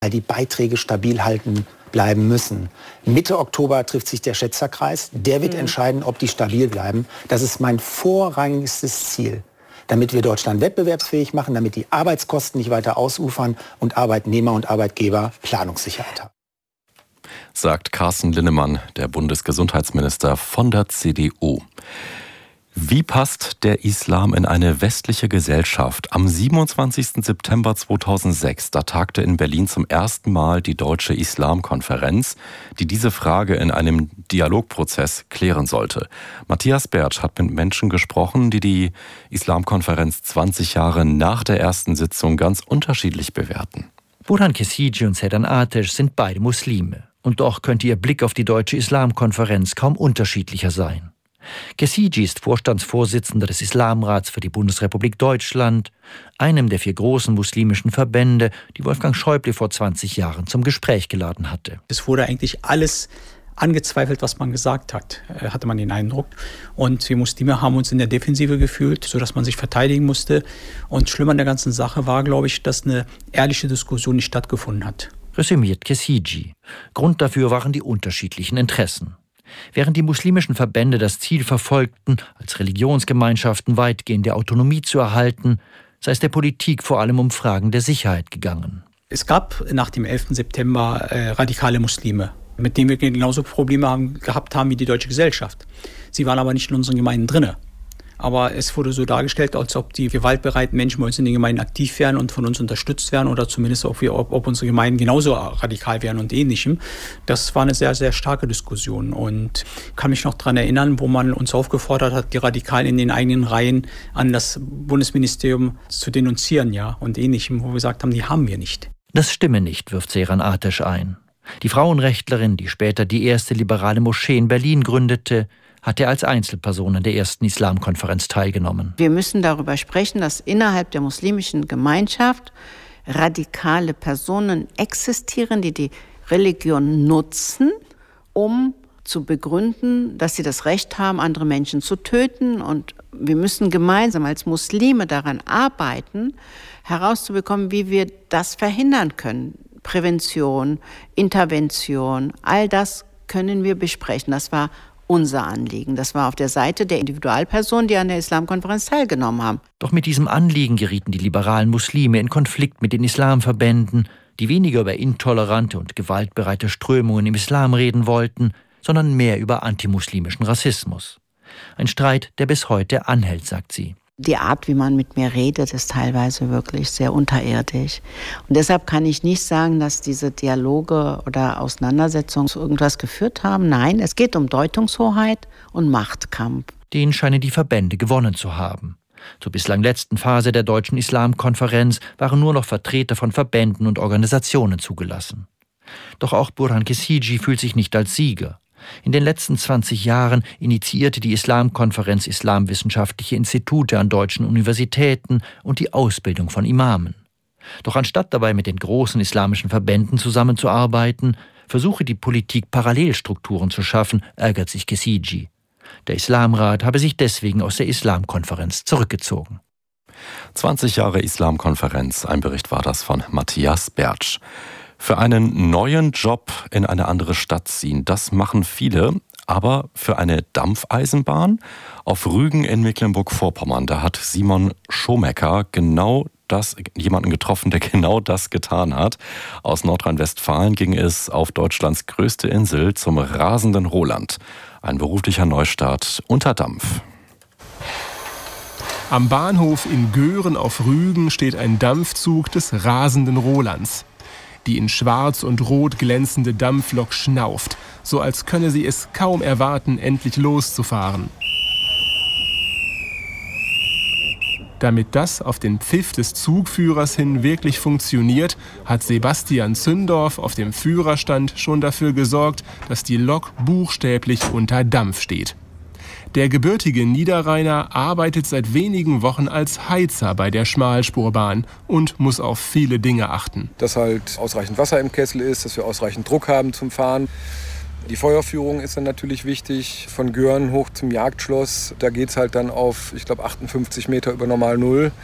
weil die Beiträge stabil halten bleiben müssen. Mitte Oktober trifft sich der Schätzerkreis. Der wird entscheiden, ob die stabil bleiben. Das ist mein vorrangigstes Ziel, damit wir Deutschland wettbewerbsfähig machen, damit die Arbeitskosten nicht weiter ausufern und Arbeitnehmer und Arbeitgeber Planungssicherheit haben. Sagt Carsten Linnemann, der Bundesgesundheitsminister von der CDU. Wie passt der Islam in eine westliche Gesellschaft? Am 27. September 2006, da tagte in Berlin zum ersten Mal die Deutsche Islamkonferenz, die diese Frage in einem Dialogprozess klären sollte. Matthias Bertsch hat mit Menschen gesprochen, die die Islamkonferenz 20 Jahre nach der ersten Sitzung ganz unterschiedlich bewerten. Burhan Kesici und Sedan Ateş sind beide Muslime. Und doch könnte ihr Blick auf die Deutsche Islamkonferenz kaum unterschiedlicher sein. Kesici ist Vorstandsvorsitzender des Islamrats für die Bundesrepublik Deutschland, einem der 4 großen muslimischen Verbände, die Wolfgang Schäuble vor 20 Jahren zum Gespräch geladen hatte. Es wurde eigentlich alles angezweifelt, was man gesagt hat, hatte man den Eindruck. Und wir Muslime haben uns in der Defensive gefühlt, sodass man sich verteidigen musste. Und schlimm an der ganzen Sache war, glaube ich, dass eine ehrliche Diskussion nicht stattgefunden hat. Resümiert Kesici. Grund dafür waren die unterschiedlichen Interessen. Während die muslimischen Verbände das Ziel verfolgten, als Religionsgemeinschaften weitgehende Autonomie zu erhalten, sei es der Politik vor allem um Fragen der Sicherheit gegangen. Es gab nach dem 11. September radikale Muslime, mit denen wir genauso Probleme gehabt haben wie die deutsche Gesellschaft. Sie waren aber nicht in unseren Gemeinden drinne. Aber es wurde so dargestellt, als ob die gewaltbereiten Menschen bei uns in den Gemeinden aktiv wären und von uns unterstützt werden oder zumindest ob unsere Gemeinden genauso radikal wären und Ähnlichem. Das war eine sehr, sehr starke Diskussion und kann mich noch daran erinnern, wo man uns aufgefordert hat, die Radikalen in den eigenen Reihen an das Bundesministerium zu denunzieren, ja, und Ähnlichem, wo wir gesagt haben, die haben wir nicht. Das stimme nicht, wirft Sedan Ateş ein. Die Frauenrechtlerin, die später die erste liberale Moschee in Berlin gründete, hatte als Einzelperson an der ersten Islamkonferenz teilgenommen. Wir müssen darüber sprechen, dass innerhalb der muslimischen Gemeinschaft radikale Personen existieren, die die Religion nutzen, um zu begründen, dass sie das Recht haben, andere Menschen zu töten. Und wir müssen gemeinsam als Muslime daran arbeiten, herauszubekommen, wie wir das verhindern können. Prävention, Intervention, all das können wir besprechen. Das war unser Anliegen. Das war auf der Seite der Individualpersonen, die an der Islamkonferenz teilgenommen haben. Doch mit diesem Anliegen gerieten die liberalen Muslime in Konflikt mit den Islamverbänden, die weniger über intolerante und gewaltbereite Strömungen im Islam reden wollten, sondern mehr über antimuslimischen Rassismus. Ein Streit, der bis heute anhält, sagt sie. Die Art, wie man mit mir redet, ist teilweise wirklich sehr unterirdisch. Und deshalb kann ich nicht sagen, dass diese Dialoge oder Auseinandersetzungen zu irgendwas geführt haben. Nein, es geht um Deutungshoheit und Machtkampf. Den scheinen die Verbände gewonnen zu haben. Zur bislang letzten Phase der Deutschen Islamkonferenz waren nur noch Vertreter von Verbänden und Organisationen zugelassen. Doch auch Burhan Kesici fühlt sich nicht als Sieger. In den letzten 20 Jahren initiierte die Islamkonferenz islamwissenschaftliche Institute an deutschen Universitäten und die Ausbildung von Imamen. Doch anstatt dabei mit den großen islamischen Verbänden zusammenzuarbeiten, versuche die Politik Parallelstrukturen zu schaffen, ärgert sich Kesici. Der Islamrat habe sich deswegen aus der Islamkonferenz zurückgezogen. 20 Jahre Islamkonferenz, ein Bericht war das von Matthias Bertsch. Für einen neuen Job in eine andere Stadt ziehen, das machen viele. Aber für eine Dampfeisenbahn auf Rügen in Mecklenburg-Vorpommern, da hat Simon Schomecker jemanden getroffen, der genau das getan hat. Aus Nordrhein-Westfalen ging es auf Deutschlands größte Insel zum rasenden Roland. Ein beruflicher Neustart unter Dampf. Am Bahnhof in Göhren auf Rügen steht ein Dampfzug des rasenden Rolands. Die in schwarz und rot glänzende Dampflok schnauft, so als könne sie es kaum erwarten, endlich loszufahren. Damit das auf den Pfiff des Zugführers hin wirklich funktioniert, hat Sebastian Zündorf auf dem Führerstand schon dafür gesorgt, dass die Lok buchstäblich unter Dampf steht. Der gebürtige Niederrheiner arbeitet seit wenigen Wochen als Heizer bei der Schmalspurbahn und muss auf viele Dinge achten. Dass halt ausreichend Wasser im Kessel ist, dass wir ausreichend Druck haben zum Fahren. Die Feuerführung ist dann natürlich wichtig. Von Göhren hoch zum Jagdschloss, da geht es halt dann auf, ich glaube, 58 Meter über Normal Null.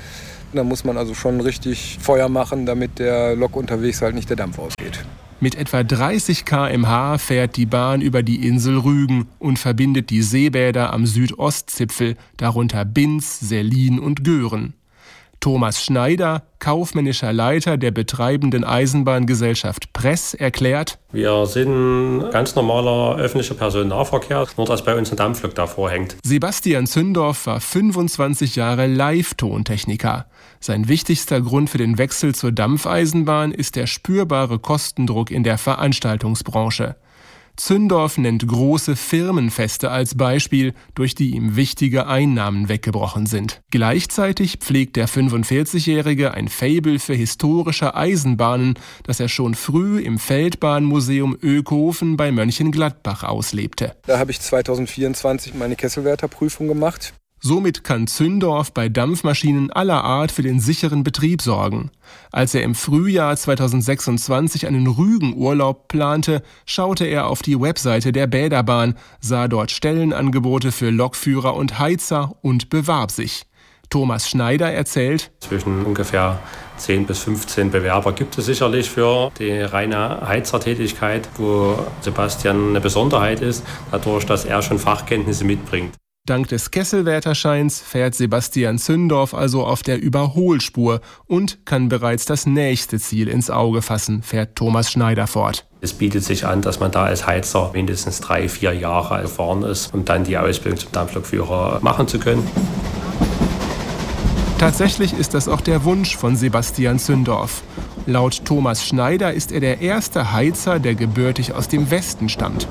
Da muss man also schon richtig Feuer machen, damit der Lok unterwegs halt nicht der Dampf ausgeht. Mit etwa 30 km/h fährt die Bahn über die Insel Rügen und verbindet die Seebäder am Südostzipfel, darunter Binz, Sellin und Göhren. Thomas Schneider, kaufmännischer Leiter der betreibenden Eisenbahngesellschaft Press, erklärt: Wir sind ganz normaler öffentlicher Personennahverkehr, nur dass bei uns ein Dampflok davor hängt. Sebastian Zündorf war 25 Jahre Live-Tontechniker. Sein wichtigster Grund für den Wechsel zur Dampfeisenbahn ist der spürbare Kostendruck in der Veranstaltungsbranche. Zündorf nennt große Firmenfeste als Beispiel, durch die ihm wichtige Einnahmen weggebrochen sind. Gleichzeitig pflegt der 45-Jährige ein Faible für historische Eisenbahnen, das er schon früh im Feldbahnmuseum Ökofen bei Mönchengladbach auslebte. Da habe ich 2024 meine Kesselwärterprüfung gemacht. Somit kann Zündorf bei Dampfmaschinen aller Art für den sicheren Betrieb sorgen. Als er im Frühjahr 2026 einen Rügenurlaub plante, schaute er auf die Webseite der Bäderbahn, sah dort Stellenangebote für Lokführer und Heizer und bewarb sich. Thomas Schneider erzählt: Zwischen ungefähr 10 bis 15 Bewerber gibt es sicherlich für die reine Heizertätigkeit, wo Sebastian eine Besonderheit ist, dadurch, dass er schon Fachkenntnisse mitbringt. Dank des Kesselwärterscheins fährt Sebastian Zündorf also auf der Überholspur und kann bereits das nächste Ziel ins Auge fassen, fährt Thomas Schneider fort. Es bietet sich an, dass man da als Heizer mindestens 3-4 Jahre erfahren ist, um dann die Ausbildung zum Dampflokführer machen zu können. Tatsächlich ist das auch der Wunsch von Sebastian Zündorf. Laut Thomas Schneider ist er der erste Heizer, der gebürtig aus dem Westen stammt.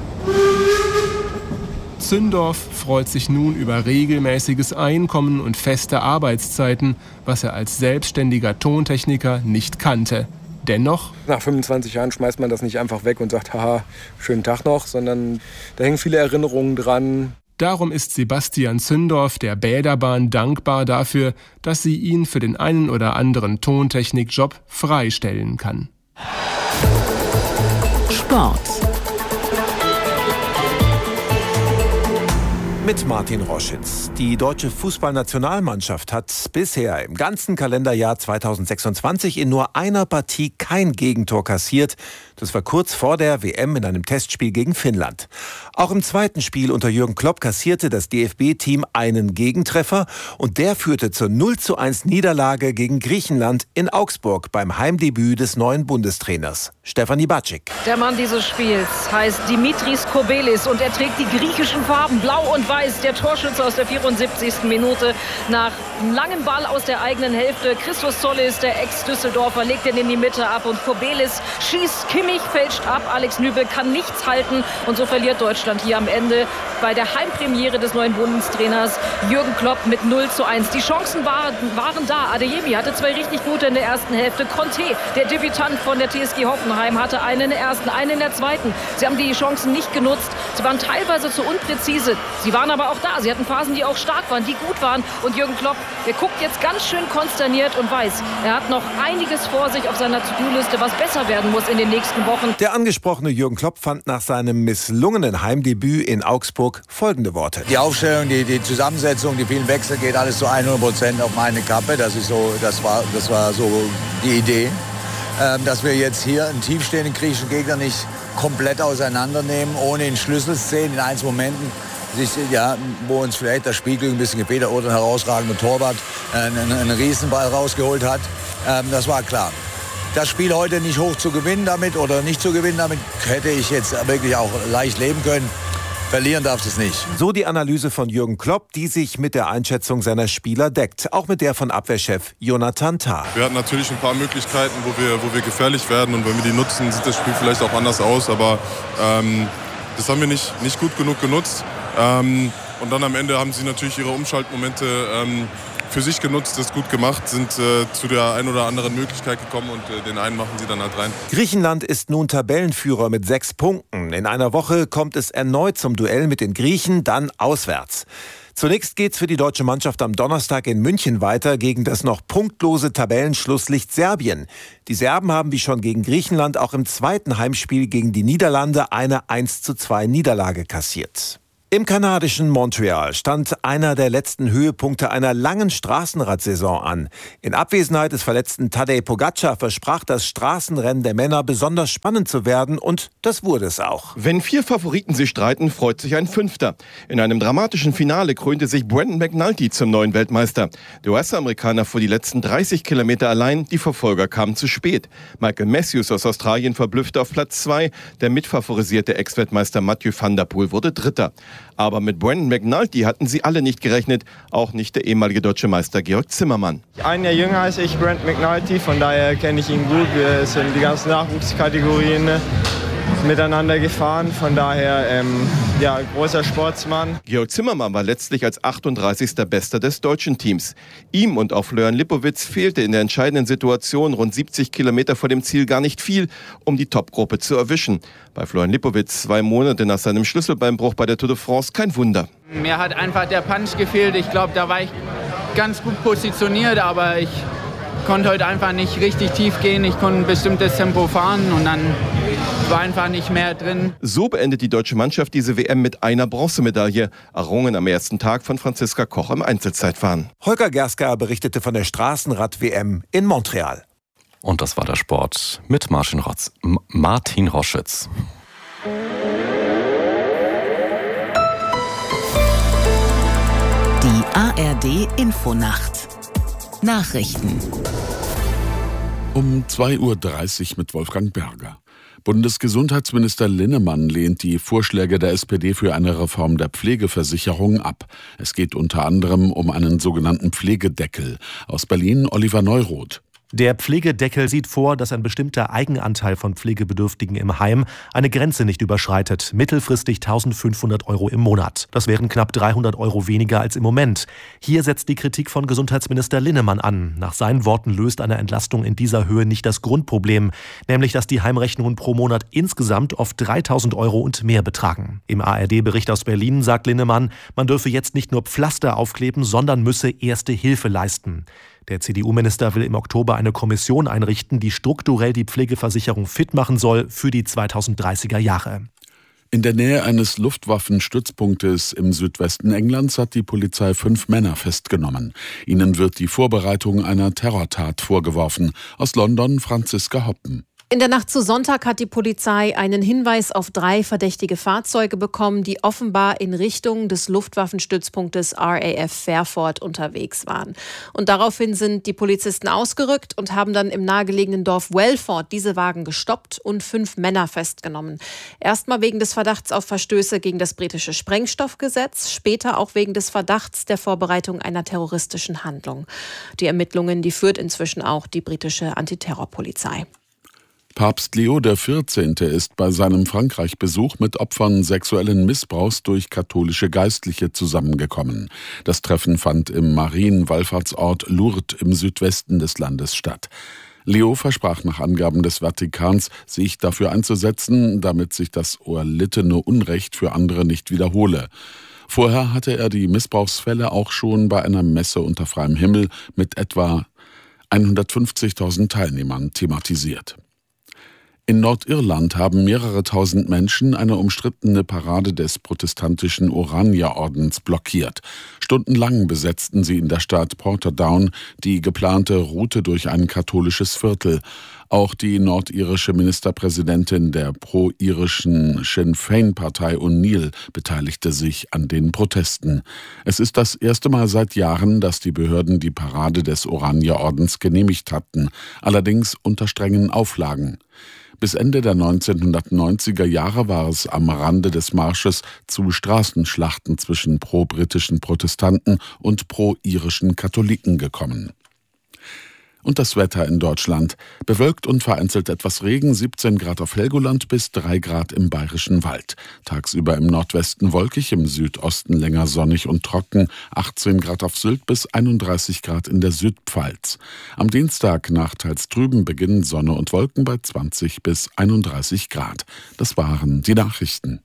Zündorf freut sich nun über regelmäßiges Einkommen und feste Arbeitszeiten, was er als selbstständiger Tontechniker nicht kannte. Dennoch: Nach 25 Jahren schmeißt man das nicht einfach weg und sagt, haha, schönen Tag noch, sondern da hängen viele Erinnerungen dran. Darum ist Sebastian Zündorf der Bäderbahn dankbar dafür, dass sie ihn für den einen oder anderen Tontechnikjob freistellen kann. Sport. Mit Martin Roschitz. Die deutsche Fußballnationalmannschaft hat bisher im ganzen Kalenderjahr 2026 in nur einer Partie kein Gegentor kassiert. Das war kurz vor der WM in einem Testspiel gegen Finnland. Auch im zweiten Spiel unter Jürgen Klopp kassierte das DFB-Team einen Gegentreffer und der führte zur 0:1 Niederlage gegen Griechenland in Augsburg beim Heimdebüt des neuen Bundestrainers Stefanie Bačić. Der Mann dieses Spiels heißt Dimitris Kobelis und er trägt die griechischen Farben blau und weiß. Der Torschütze aus der 74. Minute nach einem langen Ball aus der eigenen Hälfte. Christos Zollis, der Ex-Düsseldorfer, legt ihn in die Mitte ab und Kobelis schießt. Kimmich fälscht ab. Alex Nübel kann nichts halten und so verliert Deutschland hier am Ende bei der Heimpremiere des neuen Bundestrainers Jürgen Klopp mit 0:1. Die Chancen waren da. Adeyemi hatte 2 richtig gute in der ersten Hälfte. Conte, der Debütant von der TSG Hoffenheim, hatte einen in der ersten, einen in der zweiten. Sie haben die Chancen nicht genutzt. Sie waren teilweise zu unpräzise. Sie waren aber auch da. Sie hatten Phasen, die auch stark waren, die gut waren. Und Jürgen Klopp, der guckt jetzt ganz schön konsterniert und weiß, er hat noch einiges vor sich auf seiner To-Do-Liste, was besser werden muss in den nächsten Wochen. Der angesprochene Jürgen Klopp fand nach seinem misslungenen Heimdebüt in Augsburg folgende Worte. Die Aufstellung, die Zusammensetzung, die vielen Wechsel, geht alles zu 100% auf meine Kappe. Das war so die Idee. Dass wir jetzt hier einen tiefstehenden griechischen Gegner nicht komplett auseinandernehmen, ohne in Schlüsselszenen, in Einzelmomenten, wo uns vielleicht das Spielglück ein bisschen gefehlt hat oder ein herausragender Torwart einen Riesenball rausgeholt hat. Das war klar. Das Spiel heute nicht hoch zu gewinnen damit oder nicht zu gewinnen damit, hätte ich jetzt wirklich auch leicht leben können. Verlieren darf es nicht. So die Analyse von Jürgen Klopp, die sich mit der Einschätzung seiner Spieler deckt. Auch mit der von Abwehrchef Jonathan Tah. Wir hatten natürlich ein paar Möglichkeiten, wo wir gefährlich werden. Und wenn wir die nutzen, sieht das Spiel vielleicht auch anders aus. Aber das haben wir nicht gut genug genutzt. Und dann am Ende haben sie natürlich ihre Umschaltmomente für sich genutzt, das gut gemacht, sind zu der ein oder anderen Möglichkeit gekommen und den einen machen sie dann halt rein. Griechenland ist nun Tabellenführer mit 6 Punkten. In einer Woche kommt es erneut zum Duell mit den Griechen, dann auswärts. Zunächst geht's für die deutsche Mannschaft am Donnerstag in München weiter gegen das noch punktlose Tabellenschlusslicht Serbien. Die Serben haben wie schon gegen Griechenland auch im zweiten Heimspiel gegen die Niederlande eine 1:2 Niederlage kassiert. Im kanadischen Montreal stand einer der letzten Höhepunkte einer langen Straßenradsaison an. In Abwesenheit des verletzten Tadej Pogačar versprach das Straßenrennen der Männer besonders spannend zu werden und das wurde es auch. Wenn 4 Favoriten sich streiten, freut sich ein 5. In einem dramatischen Finale krönte sich Brendan McNulty zum neuen Weltmeister. Der US-Amerikaner fuhr die letzten 30 Kilometer allein, die Verfolger kamen zu spät. Michael Matthews aus Australien verblüffte auf Platz 2, der mitfavorisierte Ex-Weltmeister Mathieu van der Poel wurde 3. Aber mit Brendan McNulty hatten sie alle nicht gerechnet, auch nicht der ehemalige deutsche Meister Georg Zimmermann. Ein Jahr jünger als ich, Brendan McNulty, von daher kenne ich ihn gut. Wir sind die ganzen Nachwuchskategorien miteinander gefahren, von daher großer Sportsmann. Georg Zimmermann war letztlich als 38. Bester des deutschen Teams. Ihm und auch Florian Lipowitz fehlte in der entscheidenden Situation rund 70 Kilometer vor dem Ziel gar nicht viel, um die Topgruppe zu erwischen. Bei Florian Lipowitz 2 Monate nach seinem Schlüsselbeinbruch bei der Tour de France kein Wunder. Mir hat einfach der Punch gefehlt. Ich glaube, da war ich ganz gut positioniert, aber ich konnte heute einfach nicht richtig tief gehen. Ich konnte ein bestimmtes Tempo fahren und dann war einfach nicht mehr drin. So beendet die deutsche Mannschaft diese WM mit einer Bronzemedaille, errungen am ersten Tag von Franziska Koch im Einzelzeitfahren. Holger Gerska berichtete von der Straßenrad-WM in Montreal. Und das war der Sport mit Martin Roschütz. Die ARD Infonacht. Nachrichten. Um 2:30 Uhr mit Wolfgang Berger. Bundesgesundheitsminister Linnemann lehnt die Vorschläge der SPD für eine Reform der Pflegeversicherung ab. Es geht unter anderem um einen sogenannten Pflegedeckel. Aus Berlin Oliver Neuroth. Der Pflegedeckel sieht vor, dass ein bestimmter Eigenanteil von Pflegebedürftigen im Heim eine Grenze nicht überschreitet, mittelfristig 1.500 € im Monat. Das wären knapp 300 € weniger als im Moment. Hier setzt die Kritik von Gesundheitsminister Linnemann an. Nach seinen Worten löst eine Entlastung in dieser Höhe nicht das Grundproblem, nämlich dass die Heimrechnungen pro Monat insgesamt oft 3.000 € und mehr betragen. Im ARD-Bericht aus Berlin sagt Linnemann, man dürfe jetzt nicht nur Pflaster aufkleben, sondern müsse erste Hilfe leisten. Der CDU-Minister will im Oktober eine Kommission einrichten, die strukturell die Pflegeversicherung fit machen soll für die 2030er Jahre. In der Nähe eines Luftwaffenstützpunktes im Südwesten Englands hat die Polizei 5 Männer festgenommen. Ihnen wird die Vorbereitung einer Terrortat vorgeworfen. Aus London Franziska Hoppen. In der Nacht zu Sonntag hat die Polizei einen Hinweis auf 3 verdächtige Fahrzeuge bekommen, die offenbar in Richtung des Luftwaffenstützpunktes RAF Fairford unterwegs waren. Und daraufhin sind die Polizisten ausgerückt und haben dann im nahegelegenen Dorf Welford diese Wagen gestoppt und 5 Männer festgenommen. Erstmal wegen des Verdachts auf Verstöße gegen das britische Sprengstoffgesetz, später auch wegen des Verdachts der Vorbereitung einer terroristischen Handlung. Die Ermittlungen, die führt inzwischen auch die britische Antiterrorpolizei. Papst Leo XIV. Ist bei seinem Frankreich-Besuch mit Opfern sexuellen Missbrauchs durch katholische Geistliche zusammengekommen. Das Treffen fand im Marienwallfahrtsort Lourdes im Südwesten des Landes statt. Leo versprach nach Angaben des Vatikans, sich dafür einzusetzen, damit sich das erlittene Unrecht für andere nicht wiederhole. Vorher hatte er die Missbrauchsfälle auch schon bei einer Messe unter freiem Himmel mit etwa 150.000 Teilnehmern thematisiert. In Nordirland haben mehrere tausend Menschen eine umstrittene Parade des protestantischen Orania-Ordens blockiert. Stundenlang besetzten sie in der Stadt Portadown die geplante Route durch ein katholisches Viertel. Auch die nordirische Ministerpräsidentin der pro-irischen Sinn Féin-Partei O'Neill beteiligte sich an den Protesten. Es ist das erste Mal seit Jahren, dass die Behörden die Parade des Orania-Ordens genehmigt hatten, allerdings unter strengen Auflagen. Bis Ende der 1990er Jahre war es am Rande des Marsches zu Straßenschlachten zwischen pro-britischen Protestanten und pro-irischen Katholiken gekommen. Und das Wetter in Deutschland. Bewölkt und vereinzelt etwas Regen, 17 Grad auf Helgoland bis 3 Grad im Bayerischen Wald. Tagsüber im Nordwesten wolkig, im Südosten länger sonnig und trocken, 18 Grad auf Sylt bis 31 Grad in der Südpfalz. Am Dienstag nachteils trüben, Beginn Sonne und Wolken bei 20 bis 31 Grad. Das waren die Nachrichten.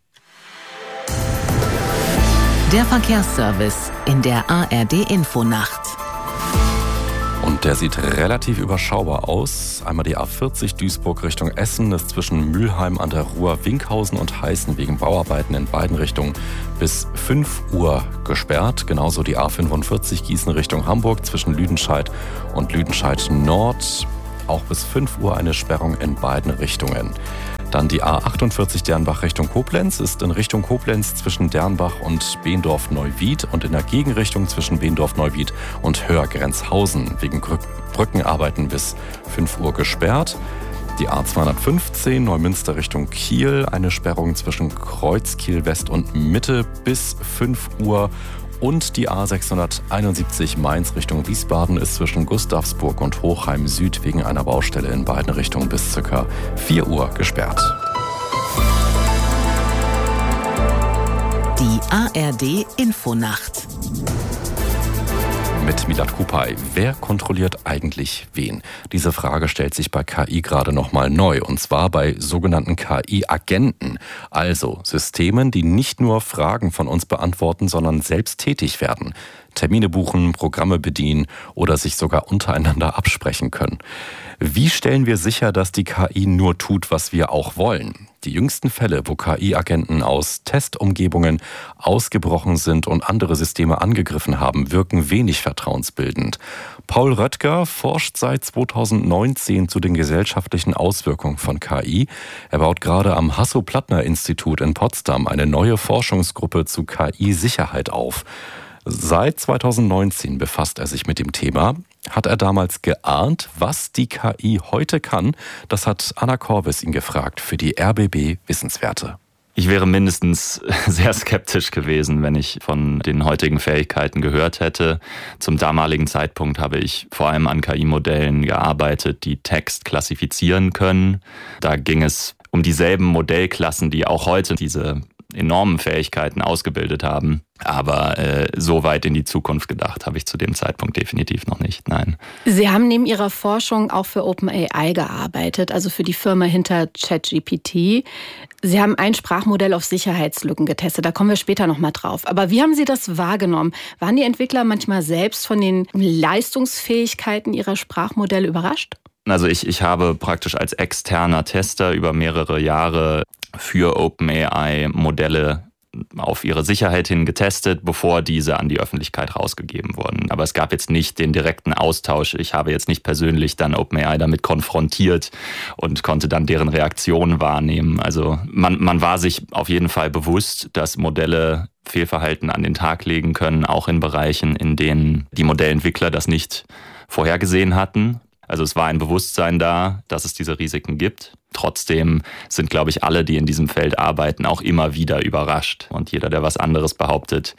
Der Verkehrsservice in der ARD Infonacht. Und Und der sieht relativ überschaubar aus. Einmal die A40 Duisburg Richtung Essen ist zwischen Mülheim an der Ruhr, Winkhausen und Heißen wegen Bauarbeiten in beiden Richtungen bis 5 Uhr gesperrt. Genauso die A45 Gießen Richtung Hamburg zwischen Lüdenscheid und Lüdenscheid Nord. Auch bis 5 Uhr eine Sperrung in beiden Richtungen. Dann die A48 Dernbach Richtung Koblenz ist in Richtung Koblenz zwischen Dernbach und Behendorf-Neuwied und in der Gegenrichtung zwischen Behendorf-Neuwied und Höhrgrenzhausen wegen Brückenarbeiten bis 5 Uhr gesperrt. Die A215 Neumünster Richtung Kiel, eine Sperrung zwischen Kreuzkiel West und Mitte bis 5 Uhr. Und die A671 Mainz Richtung Wiesbaden ist zwischen Gustavsburg und Hochheim Süd wegen einer Baustelle in beiden Richtungen bis ca. 4 Uhr gesperrt. Die ARD Infonacht. Mit Milad Kupay. Wer kontrolliert eigentlich wen? Diese Frage stellt sich bei KI gerade nochmal neu. Und zwar bei sogenannten KI-Agenten. Also Systemen, die nicht nur Fragen von uns beantworten, sondern selbst tätig werden. Termine buchen, Programme bedienen oder sich sogar untereinander absprechen können. Wie stellen wir sicher, dass die KI nur tut, was wir auch wollen? Die jüngsten Fälle, wo KI-Agenten aus Testumgebungen ausgebrochen sind und andere Systeme angegriffen haben, wirken wenig vertrauensbildend. Paul Röttger forscht seit 2019 zu den gesellschaftlichen Auswirkungen von KI. Er baut gerade am Hasso-Plattner-Institut in Potsdam eine neue Forschungsgruppe zu KI-Sicherheit auf. Seit 2019 befasst er sich mit dem Thema. Hat er damals geahnt, was die KI heute kann? Das hat Anna Korbis ihn gefragt für die RBB Wissenswerte. Ich wäre mindestens sehr skeptisch gewesen, wenn ich von den heutigen Fähigkeiten gehört hätte. Zum damaligen Zeitpunkt habe ich vor allem an KI-Modellen gearbeitet, die Text klassifizieren können. Da ging es um dieselben Modellklassen, die auch heute diese enormen Fähigkeiten ausgebildet haben. Aber so weit in die Zukunft gedacht habe ich zu dem Zeitpunkt definitiv noch nicht, nein. Sie haben neben Ihrer Forschung auch für OpenAI gearbeitet, also für die Firma hinter ChatGPT. Sie haben ein Sprachmodell auf Sicherheitslücken getestet, da kommen wir später nochmal drauf. Aber wie haben Sie das wahrgenommen? Waren die Entwickler manchmal selbst von den Leistungsfähigkeiten ihrer Sprachmodelle überrascht? Also ich habe praktisch als externer Tester über mehrere Jahre für OpenAI Modelle auf ihre Sicherheit hin getestet, bevor diese an die Öffentlichkeit rausgegeben wurden. Aber es gab jetzt nicht den direkten Austausch. Ich habe jetzt nicht persönlich dann OpenAI damit konfrontiert und konnte dann deren Reaktionen wahrnehmen. Also man war sich auf jeden Fall bewusst, dass Modelle Fehlverhalten an den Tag legen können, auch in Bereichen, in denen die Modellentwickler das nicht vorhergesehen hatten. Also es war ein Bewusstsein da, dass es diese Risiken gibt. Trotzdem sind, glaube ich, alle, die in diesem Feld arbeiten, auch immer wieder überrascht. Und jeder, der was anderes behauptet,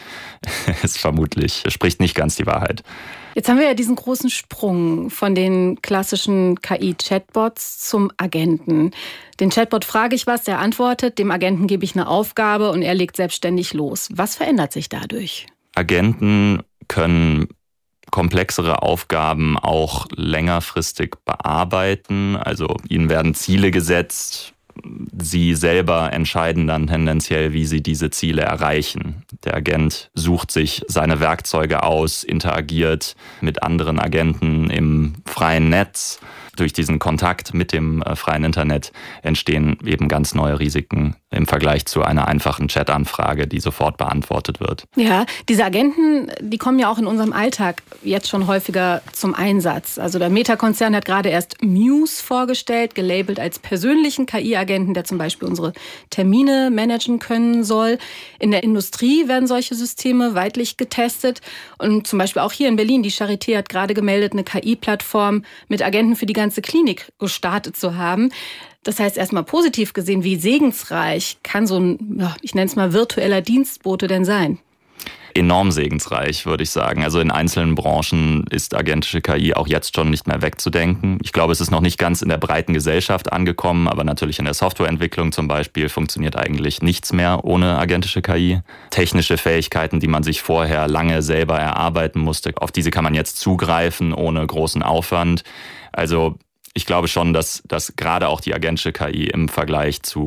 spricht nicht ganz die Wahrheit. Jetzt haben wir ja diesen großen Sprung von den klassischen KI-Chatbots zum Agenten. Den Chatbot frage ich was, der antwortet, dem Agenten gebe ich eine Aufgabe und er legt selbstständig los. Was verändert sich dadurch? Agenten können komplexere Aufgaben auch längerfristig bearbeiten. Also ihnen werden Ziele gesetzt. Sie selber entscheiden dann tendenziell, wie sie diese Ziele erreichen. Der Agent sucht sich seine Werkzeuge aus, interagiert mit anderen Agenten im freien Netz. Durch diesen Kontakt mit dem freien Internet entstehen eben ganz neue Risiken im Vergleich zu einer einfachen Chat-Anfrage, die sofort beantwortet wird. Ja, diese Agenten, die kommen ja auch in unserem Alltag jetzt schon häufiger zum Einsatz. Also der Meta-Konzern hat gerade erst Muse vorgestellt, gelabelt als persönlichen KI-Agenten, der zum Beispiel unsere Termine managen können soll. In der Industrie werden solche Systeme weitlich getestet. Und zum Beispiel auch hier in Berlin, die Charité hat gerade gemeldet, eine KI-Plattform mit Agenten für die ganze Klinik gestartet zu haben. Das heißt, erstmal positiv gesehen, wie segensreich kann so ein, ich nenne es mal virtueller Dienstbote denn sein? Enorm segensreich, würde ich sagen. Also in einzelnen Branchen ist agentische KI auch jetzt schon nicht mehr wegzudenken. Ich glaube, es ist noch nicht ganz in der breiten Gesellschaft angekommen, aber natürlich in der Softwareentwicklung zum Beispiel funktioniert eigentlich nichts mehr ohne agentische KI. Technische Fähigkeiten, die man sich vorher lange selber erarbeiten musste, auf diese kann man jetzt zugreifen ohne großen Aufwand. Also ich glaube schon, dass gerade auch die agentische KI im Vergleich zu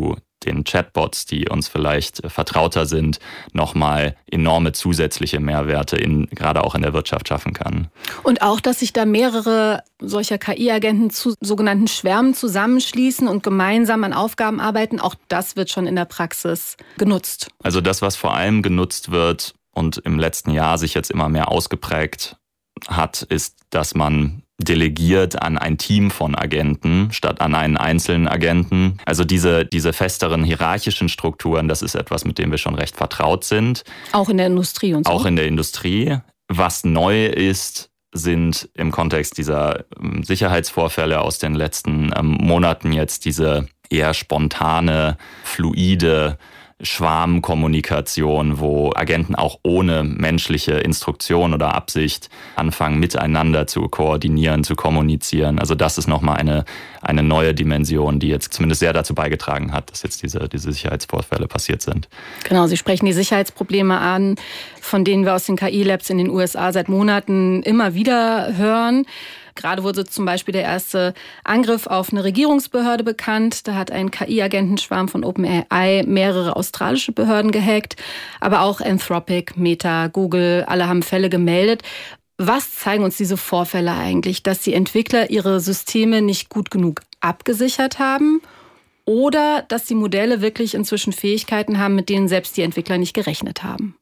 den Chatbots, die uns vielleicht vertrauter sind, nochmal enorme zusätzliche Mehrwerte gerade auch in der Wirtschaft schaffen kann. Und auch, dass sich da mehrere solcher KI-Agenten zu sogenannten Schwärmen zusammenschließen und gemeinsam an Aufgaben arbeiten, auch das wird schon in der Praxis genutzt. Also das, was vor allem genutzt wird und im letzten Jahr sich jetzt immer mehr ausgeprägt hat, ist, dass man delegiert an ein Team von Agenten statt an einen einzelnen Agenten. Also diese festeren hierarchischen Strukturen, das ist etwas, mit dem wir schon recht vertraut sind. Auch in der Industrie und so? Auch in der Industrie. Was neu ist, sind im Kontext dieser Sicherheitsvorfälle aus den letzten Monaten jetzt diese eher spontane, fluide Schwarmkommunikation, wo Agenten auch ohne menschliche Instruktion oder Absicht anfangen, miteinander zu koordinieren, zu kommunizieren. Also das ist nochmal eine neue Dimension, die jetzt zumindest sehr dazu beigetragen hat, dass jetzt diese Sicherheitsvorfälle passiert sind. Genau, Sie sprechen die Sicherheitsprobleme an, von denen wir aus den KI-Labs in den USA seit Monaten immer wieder hören. Gerade wurde zum Beispiel der erste Angriff auf eine Regierungsbehörde bekannt. Da hat ein KI-Agentenschwarm von OpenAI mehrere australische Behörden gehackt. Aber auch Anthropic, Meta, Google, alle haben Fälle gemeldet. Was zeigen uns diese Vorfälle eigentlich? Dass die Entwickler ihre Systeme nicht gut genug abgesichert haben? Oder dass die Modelle wirklich inzwischen Fähigkeiten haben, mit denen selbst die Entwickler nicht gerechnet haben?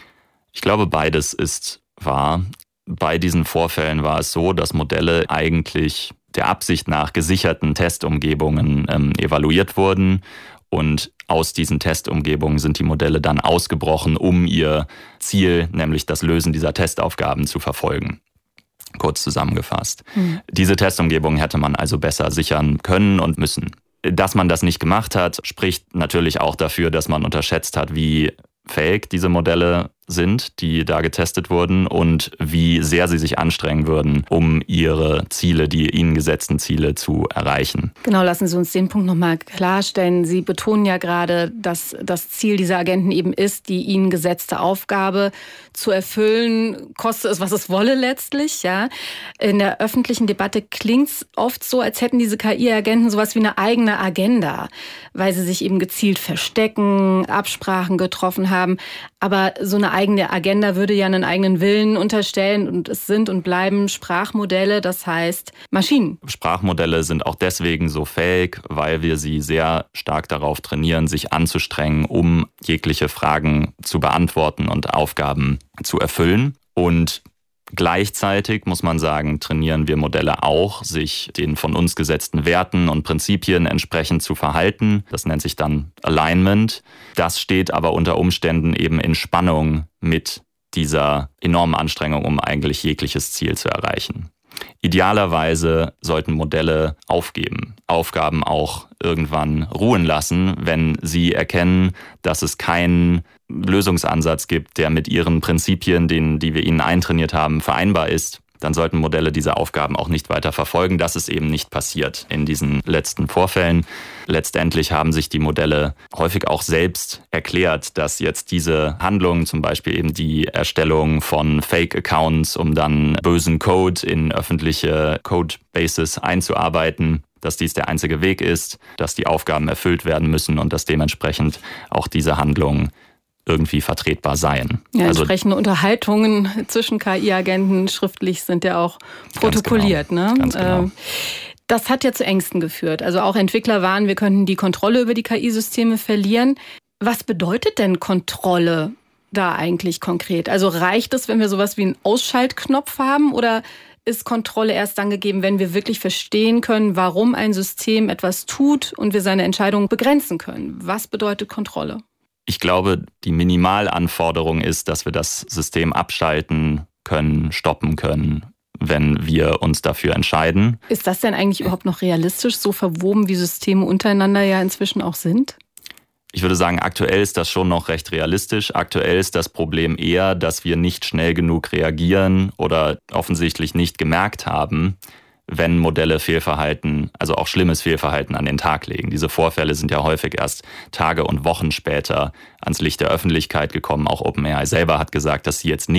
Ich glaube, beides ist wahr. Bei diesen Vorfällen war es so, dass Modelle eigentlich der Absicht nach gesicherten Testumgebungen evaluiert wurden. Und aus diesen Testumgebungen sind die Modelle dann ausgebrochen, um ihr Ziel, nämlich das Lösen dieser Testaufgaben, zu verfolgen. Kurz zusammengefasst. Diese Testumgebungen hätte man also besser sichern können und müssen. Dass man das nicht gemacht hat, spricht natürlich auch dafür, dass man unterschätzt hat, wie fähig diese Modelle sind, die da getestet wurden und wie sehr sie sich anstrengen würden, um ihre Ziele, die ihnen gesetzten Ziele zu erreichen. Genau, lassen Sie uns den Punkt nochmal klarstellen. Sie betonen ja gerade, dass das Ziel dieser Agenten eben ist, die ihnen gesetzte Aufgabe zu erfüllen, koste es, was es wolle letztlich. Ja. In der öffentlichen Debatte klingt es oft so, als hätten diese KI-Agenten sowas wie eine eigene Agenda, weil sie sich eben gezielt verstecken, Absprachen getroffen haben. Aber so eine eigene Agenda würde ja einen eigenen Willen unterstellen und es sind und bleiben Sprachmodelle, das heißt Maschinen. Sprachmodelle sind auch deswegen so fähig, weil wir sie sehr stark darauf trainieren, sich anzustrengen, um jegliche Fragen zu beantworten und Aufgaben zu erfüllen. Und gleichzeitig, muss man sagen, trainieren wir Modelle auch, sich den von uns gesetzten Werten und Prinzipien entsprechend zu verhalten. Das nennt sich dann Alignment. Das steht aber unter Umständen eben in Spannung mit dieser enormen Anstrengung, um eigentlich jegliches Ziel zu erreichen. Idealerweise sollten Modelle aufgeben, Aufgaben auch irgendwann ruhen lassen, wenn sie erkennen, dass es keinen Lösungsansatz gibt, der mit ihren Prinzipien, die wir ihnen eintrainiert haben, vereinbar ist. Dann sollten Modelle diese Aufgaben auch nicht weiter verfolgen. Das ist eben nicht passiert in diesen letzten Vorfällen. Letztendlich haben sich die Modelle häufig auch selbst erklärt, dass jetzt diese Handlungen, zum Beispiel eben die Erstellung von Fake-Accounts, um dann bösen Code in öffentliche Codebases einzuarbeiten, dass dies der einzige Weg ist, dass die Aufgaben erfüllt werden müssen und dass dementsprechend auch diese Handlungen irgendwie vertretbar seien. Ja, entsprechende Unterhaltungen zwischen KI-Agenten schriftlich sind ja auch protokolliert. Ganz genau. Ne? Ganz genau. Das hat ja zu Ängsten geführt. Also auch Entwickler warnen, wir könnten die Kontrolle über die KI-Systeme verlieren. Was bedeutet denn Kontrolle da eigentlich konkret? Also reicht es, wenn wir sowas wie einen Ausschaltknopf haben oder ist Kontrolle erst dann gegeben, wenn wir wirklich verstehen können, warum ein System etwas tut und wir seine Entscheidungen begrenzen können? Was bedeutet Kontrolle? Ich glaube, die Minimalanforderung ist, dass wir das System abschalten können, stoppen können, wenn wir uns dafür entscheiden. Ist das denn eigentlich überhaupt noch realistisch, so verwoben wie Systeme untereinander ja inzwischen auch sind? Ich würde sagen, aktuell ist das schon noch recht realistisch. Aktuell ist das Problem eher, dass wir nicht schnell genug reagieren oder offensichtlich nicht gemerkt haben, wenn Modelle Fehlverhalten, also auch schlimmes Fehlverhalten an den Tag legen. Diese Vorfälle sind ja häufig erst Tage und Wochen später ans Licht der Öffentlichkeit gekommen. Auch OpenAI selber hat gesagt, dass sie jetzt nicht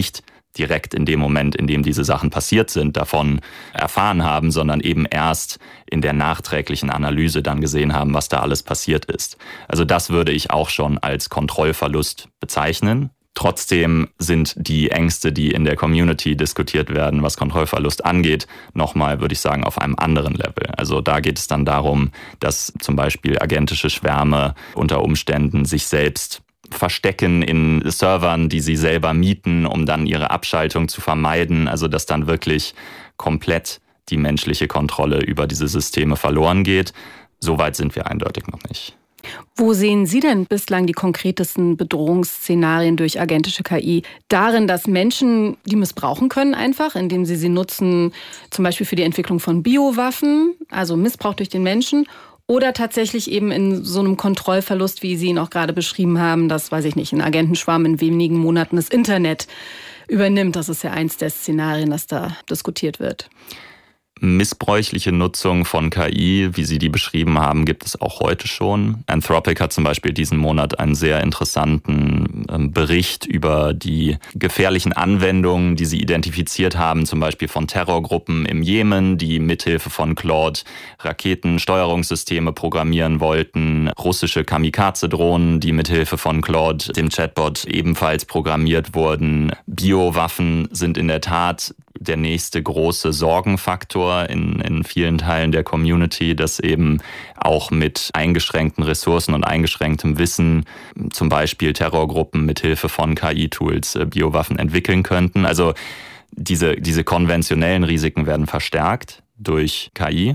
direkt in dem Moment, in dem diese Sachen passiert sind, davon erfahren haben, sondern eben erst in der nachträglichen Analyse dann gesehen haben, was da alles passiert ist. Also das würde ich auch schon als Kontrollverlust bezeichnen. Trotzdem sind die Ängste, die in der Community diskutiert werden, was Kontrollverlust angeht, nochmal, würde ich sagen, auf einem anderen Level. Also da geht es dann darum, dass zum Beispiel agentische Schwärme unter Umständen sich selbst verstecken in Servern, die sie selber mieten, um dann ihre Abschaltung zu vermeiden. Also dass dann wirklich komplett die menschliche Kontrolle über diese Systeme verloren geht. Soweit sind wir eindeutig noch nicht. Wo sehen Sie denn bislang die konkretesten Bedrohungsszenarien durch agentische KI? Darin, dass Menschen die missbrauchen können einfach, indem sie nutzen, zum Beispiel für die Entwicklung von Biowaffen, also Missbrauch durch den Menschen, oder tatsächlich eben in so einem Kontrollverlust, wie Sie ihn auch gerade beschrieben haben, dass, weiß ich nicht, ein Agentenschwarm in wenigen Monaten das Internet übernimmt. Das ist ja eins der Szenarien, das da diskutiert wird. Missbräuchliche Nutzung von KI, wie Sie die beschrieben haben, gibt es auch heute schon. Anthropic hat zum Beispiel diesen Monat einen sehr interessanten Bericht über die gefährlichen Anwendungen, die sie identifiziert haben, zum Beispiel von Terrorgruppen im Jemen, die mithilfe von Claude Raketensteuerungssysteme programmieren wollten, russische Kamikaze-Drohnen, die mithilfe von Claude, dem Chatbot, ebenfalls programmiert wurden. Biowaffen sind in der Tat der nächste große Sorgenfaktor in vielen Teilen der Community, dass eben auch mit eingeschränkten Ressourcen und eingeschränktem Wissen zum Beispiel Terrorgruppen mit Hilfe von KI-Tools Biowaffen entwickeln könnten. Also diese konventionellen Risiken werden verstärkt durch KI.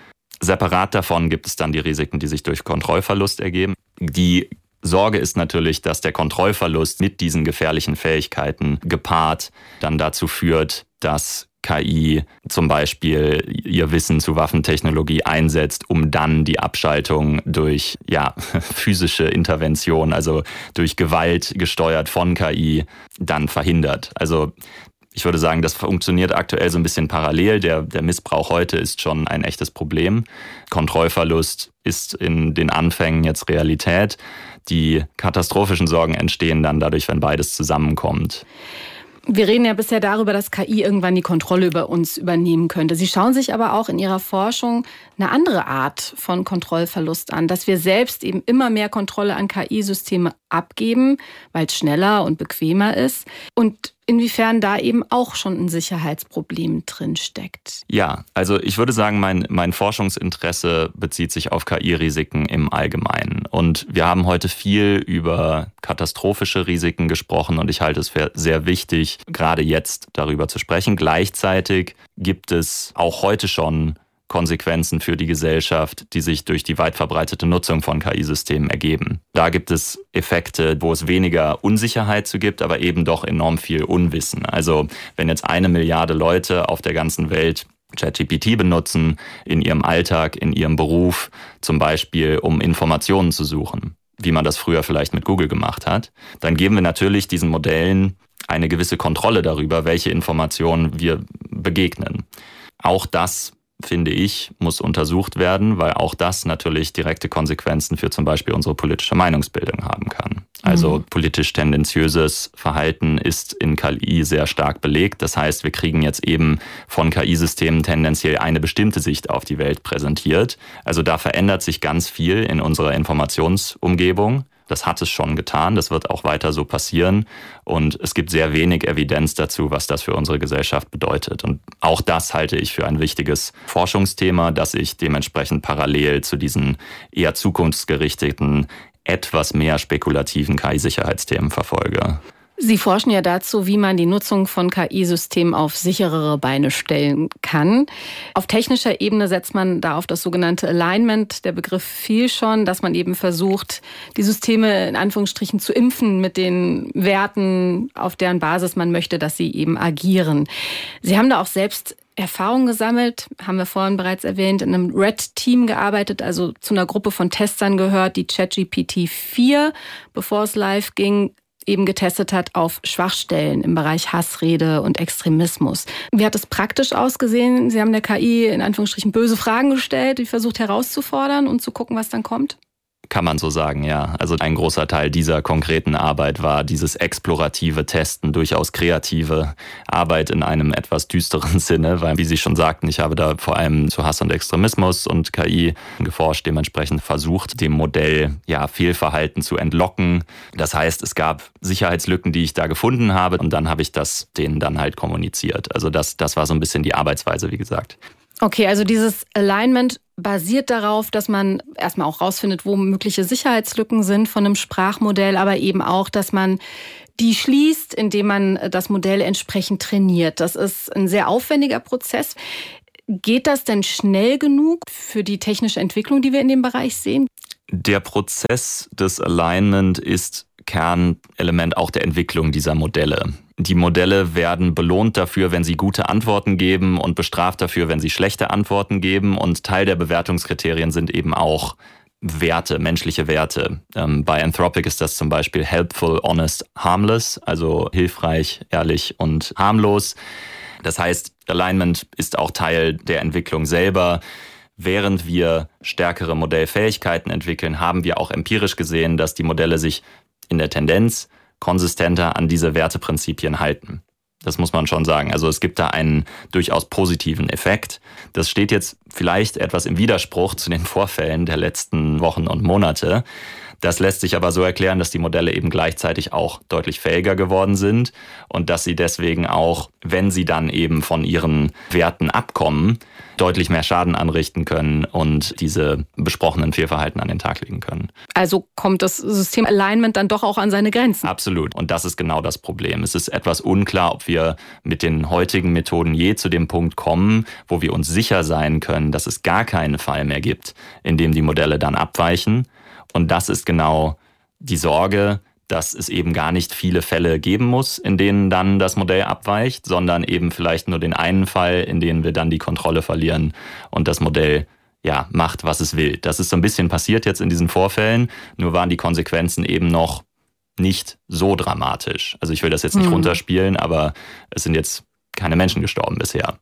Separat davon gibt es dann die Risiken, die sich durch Kontrollverlust ergeben. Die Sorge ist natürlich, dass der Kontrollverlust mit diesen gefährlichen Fähigkeiten gepaart dann dazu führt, dass KI zum Beispiel ihr Wissen zu Waffentechnologie einsetzt, um dann die Abschaltung durch physische Intervention, also durch Gewalt gesteuert von KI, dann verhindert. Also ich würde sagen, das funktioniert aktuell so ein bisschen parallel. Der Missbrauch heute ist schon ein echtes Problem. Kontrollverlust ist in den Anfängen jetzt Realität. Die katastrophischen Sorgen entstehen dann dadurch, wenn beides zusammenkommt. Wir reden ja bisher darüber, dass KI irgendwann die Kontrolle über uns übernehmen könnte. Sie schauen sich aber auch in Ihrer Forschung eine andere Art von Kontrollverlust an, dass wir selbst eben immer mehr Kontrolle an KI-Systeme abgeben, weil es schneller und bequemer ist. Und inwiefern da eben auch schon ein Sicherheitsproblem drin steckt. Ja, also ich würde sagen, mein Forschungsinteresse bezieht sich auf KI-Risiken im Allgemeinen. Und wir haben heute viel über katastrophische Risiken gesprochen und ich halte es für sehr wichtig, gerade jetzt darüber zu sprechen. Gleichzeitig gibt es auch heute schon Konsequenzen für die Gesellschaft, die sich durch die weit verbreitete Nutzung von KI-Systemen ergeben. Da gibt es Effekte, wo es weniger Unsicherheit zu gibt, aber eben doch enorm viel Unwissen. Also wenn jetzt 1 Milliarde Leute auf der ganzen Welt ChatGPT benutzen, in ihrem Alltag, in ihrem Beruf, zum Beispiel um Informationen zu suchen, wie man das früher vielleicht mit Google gemacht hat, dann geben wir natürlich diesen Modellen eine gewisse Kontrolle darüber, welche Informationen wir begegnen. Auch das, finde ich, muss untersucht werden, weil auch das natürlich direkte Konsequenzen für zum Beispiel unsere politische Meinungsbildung haben kann. Also politisch tendenziöses Verhalten ist in KI sehr stark belegt. Das heißt, wir kriegen jetzt eben von KI-Systemen tendenziell eine bestimmte Sicht auf die Welt präsentiert. Also da verändert sich ganz viel in unserer Informationsumgebung. Das hat es schon getan, das wird auch weiter so passieren und es gibt sehr wenig Evidenz dazu, was das für unsere Gesellschaft bedeutet. Und auch das halte ich für ein wichtiges Forschungsthema, das ich dementsprechend parallel zu diesen eher zukunftsgerichteten, etwas mehr spekulativen KI-Sicherheitsthemen verfolge. Sie forschen ja dazu, wie man die Nutzung von KI-Systemen auf sicherere Beine stellen kann. Auf technischer Ebene setzt man da auf das sogenannte Alignment. Der Begriff fiel schon, dass man eben versucht, die Systeme in Anführungsstrichen zu impfen mit den Werten, auf deren Basis man möchte, dass sie eben agieren. Sie haben da auch selbst Erfahrung gesammelt, haben wir vorhin bereits erwähnt, in einem Red-Team gearbeitet, also zu einer Gruppe von Testern gehört, die ChatGPT 4, bevor es live ging, eben getestet hat auf Schwachstellen im Bereich Hassrede und Extremismus. Wie hat es praktisch ausgesehen? Sie haben der KI in Anführungsstrichen böse Fragen gestellt, die versucht herauszufordern und zu gucken, was dann kommt? Kann man so sagen, ja. Also ein großer Teil dieser konkreten Arbeit war dieses explorative Testen, durchaus kreative Arbeit in einem etwas düsteren Sinne, weil, wie Sie schon sagten, ich habe da vor allem zu Hass und Extremismus und KI geforscht, dementsprechend versucht, dem Modell Fehlverhalten zu entlocken. Das heißt, es gab Sicherheitslücken, die ich da gefunden habe und dann habe ich das denen dann halt kommuniziert. Also das war so ein bisschen die Arbeitsweise, wie gesagt. Okay, also dieses Alignment basiert darauf, dass man erstmal auch rausfindet, wo mögliche Sicherheitslücken sind von einem Sprachmodell, aber eben auch, dass man die schließt, indem man das Modell entsprechend trainiert. Das ist ein sehr aufwendiger Prozess. Geht das denn schnell genug für die technische Entwicklung, die wir in dem Bereich sehen? Der Prozess des Alignment ist Kernelement auch der Entwicklung dieser Modelle. Die Modelle werden belohnt dafür, wenn sie gute Antworten geben und bestraft dafür, wenn sie schlechte Antworten geben. Und Teil der Bewertungskriterien sind eben auch Werte, menschliche Werte. Bei Anthropic ist das zum Beispiel helpful, honest, harmless, also hilfreich, ehrlich und harmlos. Das heißt, Alignment ist auch Teil der Entwicklung selber. Während wir stärkere Modellfähigkeiten entwickeln, haben wir auch empirisch gesehen, dass die Modelle sich in der Tendenz konsistenter an diese Werteprinzipien halten. Das muss man schon sagen. Also es gibt da einen durchaus positiven Effekt. Das steht jetzt vielleicht etwas im Widerspruch zu den Vorfällen der letzten Wochen und Monate. Das lässt sich aber so erklären, dass die Modelle eben gleichzeitig auch deutlich fähiger geworden sind und dass sie deswegen auch, wenn sie dann eben von ihren Werten abkommen, deutlich mehr Schaden anrichten können und diese besprochenen Fehlverhalten an den Tag legen können. Also kommt das System Alignment dann doch auch an seine Grenzen? Absolut. Und das ist genau das Problem. Es ist etwas unklar, ob wir mit den heutigen Methoden je zu dem Punkt kommen, wo wir uns sicher sein können, dass es gar keinen Fall mehr gibt, in dem die Modelle dann abweichen. Und das ist genau die Sorge, dass es eben gar nicht viele Fälle geben muss, in denen dann das Modell abweicht, sondern eben vielleicht nur den einen Fall, in dem wir dann die Kontrolle verlieren und das Modell macht, was es will. Das ist so ein bisschen passiert jetzt in diesen Vorfällen, nur waren die Konsequenzen eben noch nicht so dramatisch. Also ich will das jetzt nicht runterspielen, aber es sind jetzt keine Menschen gestorben bisher.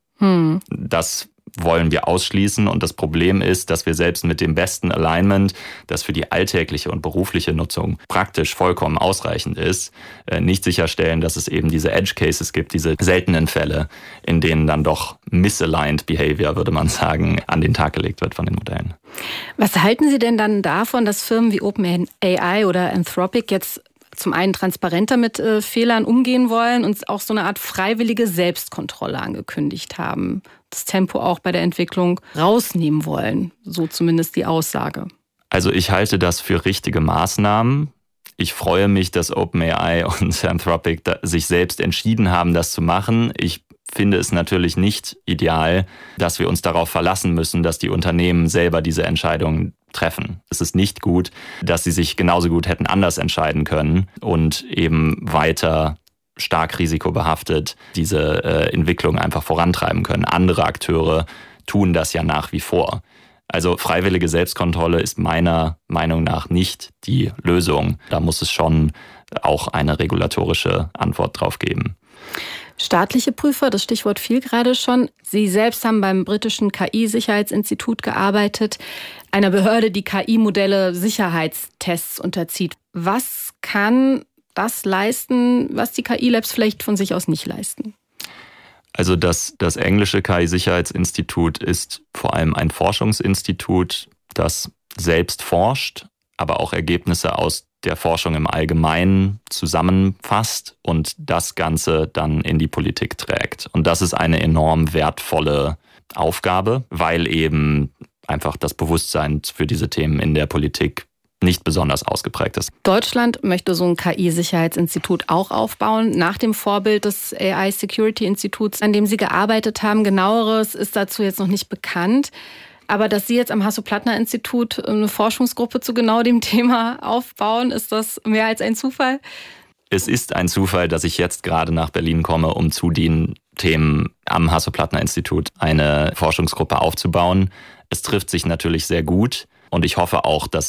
Das wollen wir ausschließen und das Problem ist, dass wir selbst mit dem besten Alignment, das für die alltägliche und berufliche Nutzung praktisch vollkommen ausreichend ist, nicht sicherstellen, dass es eben diese Edge Cases gibt, diese seltenen Fälle, in denen dann doch misaligned Behavior, würde man sagen, an den Tag gelegt wird von den Modellen. Was halten Sie denn dann davon, dass Firmen wie OpenAI oder Anthropic jetzt zum einen transparenter mit Fehlern umgehen wollen und auch so eine Art freiwillige Selbstkontrolle angekündigt haben? Das Tempo auch bei der Entwicklung rausnehmen wollen, so zumindest die Aussage. Also ich halte das für richtige Maßnahmen. Ich freue mich, dass OpenAI und Anthropic sich selbst entschieden haben, das zu machen. Ich finde es natürlich nicht ideal, dass wir uns darauf verlassen müssen, dass die Unternehmen selber diese Entscheidungen treffen. Es ist nicht gut, dass sie sich genauso gut hätten anders entscheiden können und eben weiter stark risikobehaftet diese Entwicklung einfach vorantreiben können. Andere Akteure tun das ja nach wie vor. Also freiwillige Selbstkontrolle ist meiner Meinung nach nicht die Lösung. Da muss es schon auch eine regulatorische Antwort drauf geben. Staatliche Prüfer, das Stichwort fiel gerade schon. Sie selbst haben beim britischen KI-Sicherheitsinstitut gearbeitet, einer Behörde, die KI-Modelle Sicherheitstests unterzieht. Was kann das leisten, was die KI-Labs vielleicht von sich aus nicht leisten? Also das englische KI-Sicherheitsinstitut ist vor allem ein Forschungsinstitut, das selbst forscht, aber auch Ergebnisse aus der Forschung im Allgemeinen zusammenfasst und das Ganze dann in die Politik trägt. Und das ist eine enorm wertvolle Aufgabe, weil eben einfach das Bewusstsein für diese Themen in der Politik nicht besonders ausgeprägt ist. Deutschland möchte so ein KI-Sicherheitsinstitut auch aufbauen, nach dem Vorbild des AI-Security-Instituts, an dem Sie gearbeitet haben. Genaueres ist dazu jetzt noch nicht bekannt. Aber dass Sie jetzt am Hasso-Plattner-Institut eine Forschungsgruppe zu genau dem Thema aufbauen, ist das mehr als ein Zufall? Es ist ein Zufall, dass ich jetzt gerade nach Berlin komme, um zu den Themen am Hasso-Plattner-Institut eine Forschungsgruppe aufzubauen. Es trifft sich natürlich sehr gut und ich hoffe auch, dass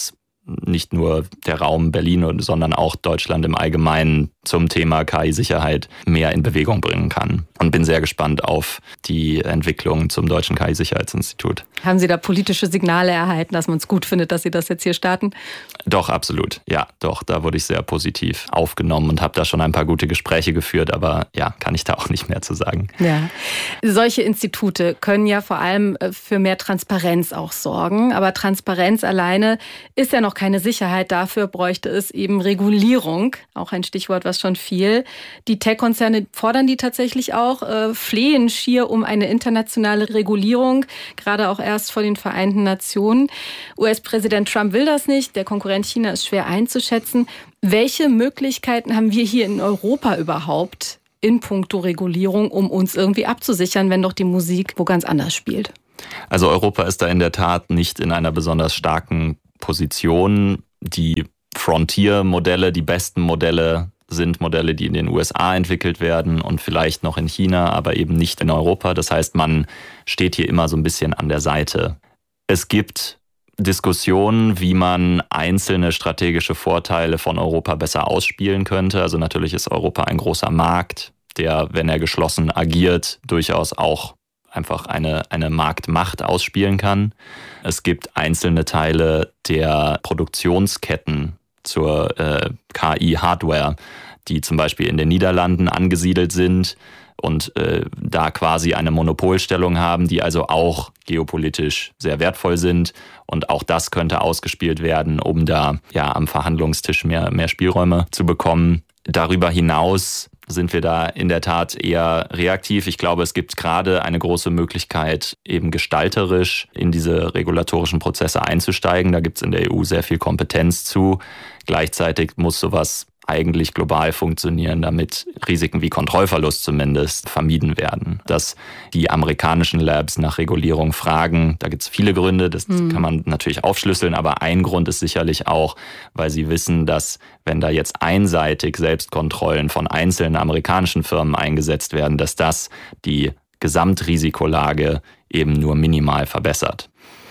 nicht nur der Raum Berlin, sondern auch Deutschland im Allgemeinen zum Thema KI-Sicherheit mehr in Bewegung bringen kann. Und bin sehr gespannt auf die Entwicklung zum Deutschen KI-Sicherheitsinstitut. Haben Sie da politische Signale erhalten, dass man es gut findet, dass Sie das jetzt hier starten? Doch, absolut. Ja, doch, da wurde ich sehr positiv aufgenommen und habe da schon ein paar gute Gespräche geführt, aber ja, kann ich da auch nicht mehr zu sagen. Ja, solche Institute können ja vor allem für mehr Transparenz auch sorgen, aber Transparenz alleine ist ja noch keine Sicherheit. Dafür bräuchte es eben Regulierung, auch ein Stichwort, was schon fiel. Die Tech-Konzerne fordern die tatsächlich auch, flehen schier um eine internationale Regulierung, gerade auch erst vor den Vereinten Nationen. US-Präsident Trump will das nicht, der Konkurrent China ist schwer einzuschätzen. Welche Möglichkeiten haben wir hier in Europa überhaupt in puncto Regulierung, um uns irgendwie abzusichern, wenn doch die Musik wo ganz anders spielt? Also Europa ist da in der Tat nicht in einer besonders starken Position. Die Frontier-Modelle, die besten Modelle sind Modelle, die in den USA entwickelt werden und vielleicht noch in China, aber eben nicht in Europa. Das heißt, man steht hier immer so ein bisschen an der Seite. Es gibt Diskussionen, wie man einzelne strategische Vorteile von Europa besser ausspielen könnte. Also natürlich ist Europa ein großer Markt, der, wenn er geschlossen agiert, durchaus auch einfach eine Marktmacht ausspielen kann. Es gibt einzelne Teile der Produktionsketten zur KI-Hardware, die zum Beispiel in den Niederlanden angesiedelt sind und da quasi eine Monopolstellung haben, die also auch geopolitisch sehr wertvoll sind. Und auch das könnte ausgespielt werden, um da ja am Verhandlungstisch mehr Spielräume zu bekommen. Darüber hinaus sind wir da in der Tat eher reaktiv. Ich glaube, es gibt gerade eine große Möglichkeit, eben gestalterisch in diese regulatorischen Prozesse einzusteigen. Da gibt es in der EU sehr viel Kompetenz zu. Gleichzeitig muss sowas eigentlich global funktionieren, damit Risiken wie Kontrollverlust zumindest vermieden werden. Dass die amerikanischen Labs nach Regulierung fragen, da gibt es viele Gründe, das kann man natürlich aufschlüsseln, aber ein Grund ist sicherlich auch, weil sie wissen, dass wenn da jetzt einseitig Selbstkontrollen von einzelnen amerikanischen Firmen eingesetzt werden, dass das die Gesamtrisikolage eben nur minimal verbessert.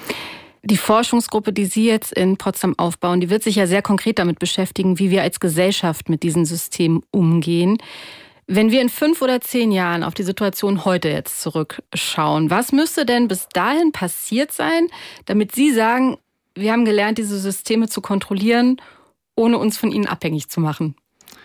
Die Forschungsgruppe, die Sie jetzt in Potsdam aufbauen, die wird sich ja sehr konkret damit beschäftigen, wie wir als Gesellschaft mit diesen Systemen umgehen. Wenn wir in 5 oder 10 Jahren auf die Situation heute jetzt zurückschauen, was müsste denn bis dahin passiert sein, damit Sie sagen, wir haben gelernt, diese Systeme zu kontrollieren, ohne uns von ihnen abhängig zu machen?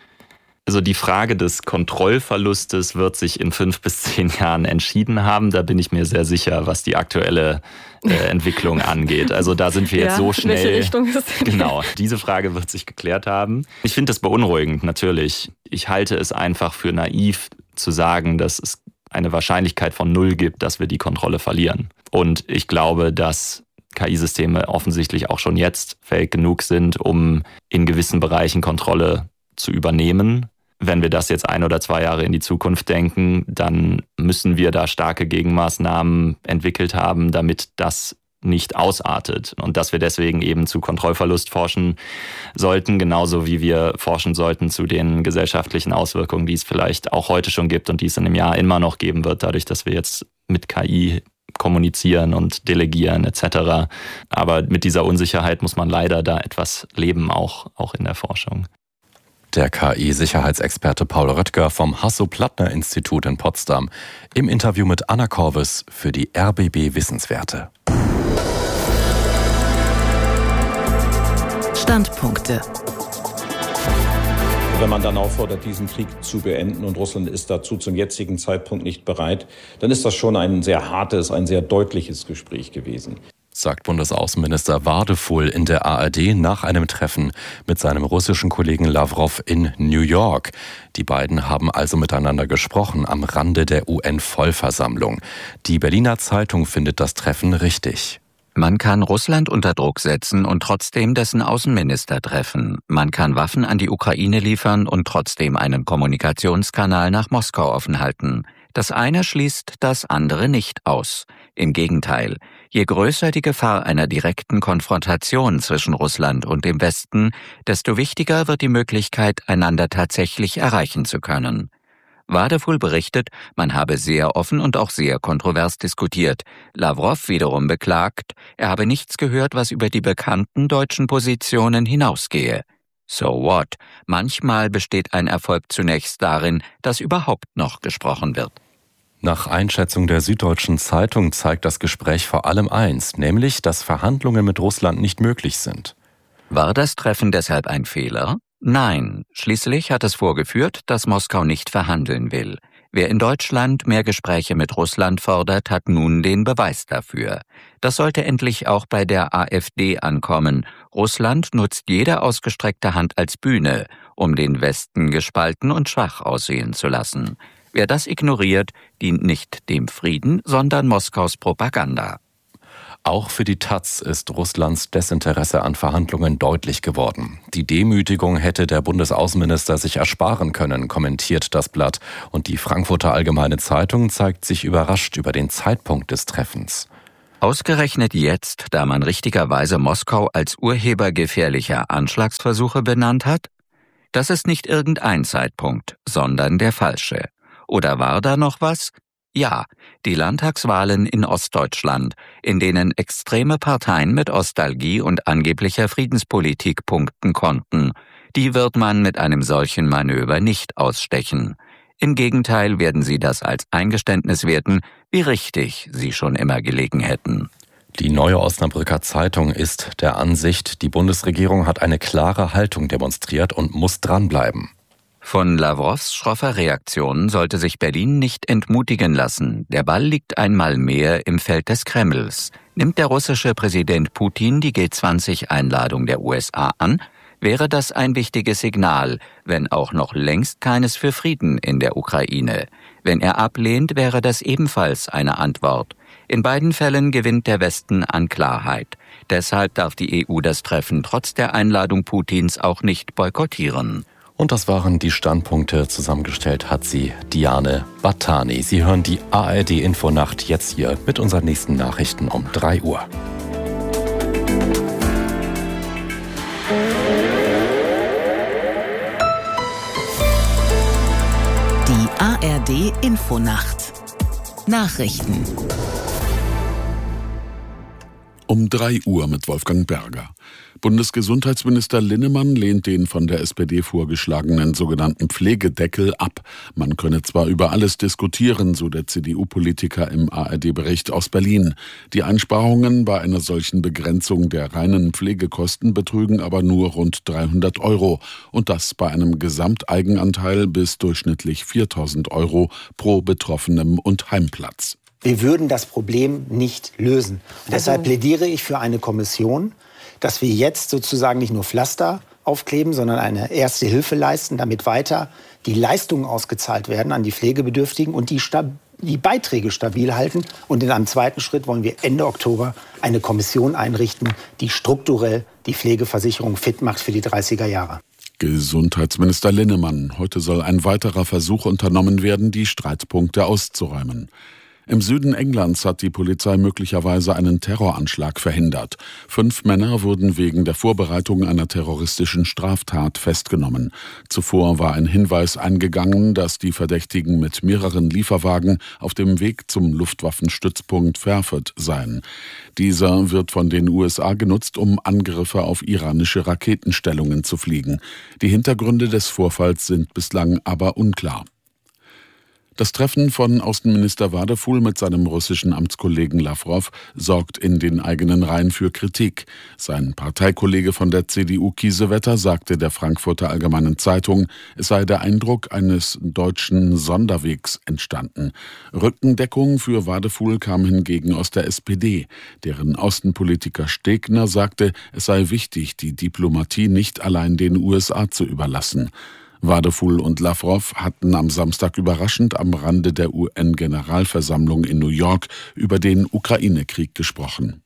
Also die Frage des Kontrollverlustes wird sich in 5 bis 10 Jahren entschieden haben. Da bin ich mir sehr sicher, was die aktuelle Entwicklung angeht. Also da sind wir jetzt so schnell. Welche Richtung ist denn? Genau, diese Frage wird sich geklärt haben. Ich finde das beunruhigend, natürlich. Ich halte es einfach für naiv zu sagen, dass es eine Wahrscheinlichkeit von 0 gibt, dass wir die Kontrolle verlieren. Und ich glaube, dass KI-Systeme offensichtlich auch schon jetzt fähig genug sind, um in gewissen Bereichen Kontrolle zu übernehmen. Wenn wir das jetzt 1 oder 2 Jahre in die Zukunft denken, dann müssen wir da starke Gegenmaßnahmen entwickelt haben, damit das nicht ausartet. Und dass wir deswegen eben zu Kontrollverlust forschen sollten, genauso wie wir forschen sollten zu den gesellschaftlichen Auswirkungen, die es vielleicht auch heute schon gibt und die es in einem Jahr immer noch geben wird, dadurch, dass wir jetzt mit KI kommunizieren und delegieren etc. Aber mit dieser Unsicherheit muss man leider da etwas leben, auch in der Forschung. Der KI-Sicherheitsexperte Paul Röttger vom Hasso-Plattner-Institut in Potsdam im Interview mit Anna Korvis für die RBB Wissenswerte. Standpunkte. Wenn man dann auffordert, diesen Krieg zu beenden und Russland ist dazu zum jetzigen Zeitpunkt nicht bereit, dann ist das schon ein sehr hartes, ein sehr deutliches Gespräch gewesen. Sagt Bundesaußenminister Wadefull in der ARD nach einem Treffen mit seinem russischen Kollegen Lawrow in New York. Die beiden haben also miteinander gesprochen am Rande der UN-Vollversammlung. Die Berliner Zeitung findet das Treffen richtig. Man kann Russland unter Druck setzen und trotzdem dessen Außenminister treffen. Man kann Waffen an die Ukraine liefern und trotzdem einen Kommunikationskanal nach Moskau offen halten. Das eine schließt das andere nicht aus. Im Gegenteil, je größer die Gefahr einer direkten Konfrontation zwischen Russland und dem Westen, desto wichtiger wird die Möglichkeit, einander tatsächlich erreichen zu können. Wadefull berichtet, man habe sehr offen und auch sehr kontrovers diskutiert. Lavrov wiederum beklagt, er habe nichts gehört, was über die bekannten deutschen Positionen hinausgehe. So what? Manchmal besteht ein Erfolg zunächst darin, dass überhaupt noch gesprochen wird. Nach Einschätzung der Süddeutschen Zeitung zeigt das Gespräch vor allem eins, nämlich, dass Verhandlungen mit Russland nicht möglich sind. War das Treffen deshalb ein Fehler? Nein, schließlich hat es vorgeführt, dass Moskau nicht verhandeln will. Wer in Deutschland mehr Gespräche mit Russland fordert, hat nun den Beweis dafür. Das sollte endlich auch bei der AfD ankommen. Russland nutzt jede ausgestreckte Hand als Bühne, um den Westen gespalten und schwach aussehen zu lassen. Wer das ignoriert, dient nicht dem Frieden, sondern Moskaus Propaganda. Auch für die Taz ist Russlands Desinteresse an Verhandlungen deutlich geworden. Die Demütigung hätte der Bundesaußenminister sich ersparen können, kommentiert das Blatt. Und die Frankfurter Allgemeine Zeitung zeigt sich überrascht über den Zeitpunkt des Treffens. Ausgerechnet jetzt, da man richtigerweise Moskau als Urheber gefährlicher Anschlagsversuche benannt hat? Das ist nicht irgendein Zeitpunkt, sondern der falsche. Oder war da noch was? Ja, die Landtagswahlen in Ostdeutschland, in denen extreme Parteien mit Ostalgie und angeblicher Friedenspolitik punkten konnten, die wird man mit einem solchen Manöver nicht ausstechen. Im Gegenteil werden sie das als Eingeständnis werten, wie richtig sie schon immer gelegen hätten. Die Neue Osnabrücker Zeitung ist der Ansicht, die Bundesregierung hat eine klare Haltung demonstriert und muss dranbleiben. Von Lavrovs schroffer Reaktion sollte sich Berlin nicht entmutigen lassen. Der Ball liegt einmal mehr im Feld des Kremls. Nimmt der russische Präsident Putin die G20-Einladung der USA an, wäre das ein wichtiges Signal, wenn auch noch längst keines für Frieden in der Ukraine. Wenn er ablehnt, wäre das ebenfalls eine Antwort. In beiden Fällen gewinnt der Westen an Klarheit. Deshalb darf die EU das Treffen trotz der Einladung Putins auch nicht boykottieren. Und das waren die Standpunkte. Zusammengestellt hat sie Diane Battani. Sie hören die ARD-Infonacht jetzt hier mit unseren nächsten Nachrichten um 3 Uhr. Die ARD-Infonacht. Nachrichten. Um 3 Uhr mit Wolfgang Berger. Bundesgesundheitsminister Linnemann lehnt den von der SPD vorgeschlagenen sogenannten Pflegedeckel ab. Man könne zwar über alles diskutieren, so der CDU-Politiker im ARD-Bericht aus Berlin. Die Einsparungen bei einer solchen Begrenzung der reinen Pflegekosten betrügen aber nur rund 300 €. Und das bei einem Gesamteigenanteil bis durchschnittlich 4.000 € pro Betroffenem und Heimplatz. Wir würden das Problem nicht lösen. Und deshalb plädiere ich für eine Kommission, dass wir jetzt sozusagen nicht nur Pflaster aufkleben, sondern eine erste Hilfe leisten, damit weiter die Leistungen ausgezahlt werden an die Pflegebedürftigen und die Beiträge stabil halten. Und in einem zweiten Schritt wollen wir Ende Oktober eine Kommission einrichten, die strukturell die Pflegeversicherung fit macht für die 30er Jahre. Gesundheitsminister Linnemann. Heute soll ein weiterer Versuch unternommen werden, die Streitpunkte auszuräumen. Im Süden Englands hat die Polizei möglicherweise einen Terroranschlag verhindert. 5 Männer wurden wegen der Vorbereitung einer terroristischen Straftat festgenommen. Zuvor war ein Hinweis eingegangen, dass die Verdächtigen mit mehreren Lieferwagen auf dem Weg zum Luftwaffenstützpunkt Fairford seien. Dieser wird von den USA genutzt, um Angriffe auf iranische Raketenstellungen zu fliegen. Die Hintergründe des Vorfalls sind bislang aber unklar. Das Treffen von Außenminister Wadefull mit seinem russischen Amtskollegen Lavrov sorgt in den eigenen Reihen für Kritik. Sein Parteikollege von der CDU Kiesewetter sagte der Frankfurter Allgemeinen Zeitung, es sei der Eindruck eines deutschen Sonderwegs entstanden. Rückendeckung für Wadefull kam hingegen aus der SPD. Deren Außenpolitiker Stegner sagte, es sei wichtig, die Diplomatie nicht allein den USA zu überlassen. Wadefull und Lavrov hatten am Samstag überraschend am Rande der UN-Generalversammlung in New York über den Ukraine-Krieg gesprochen.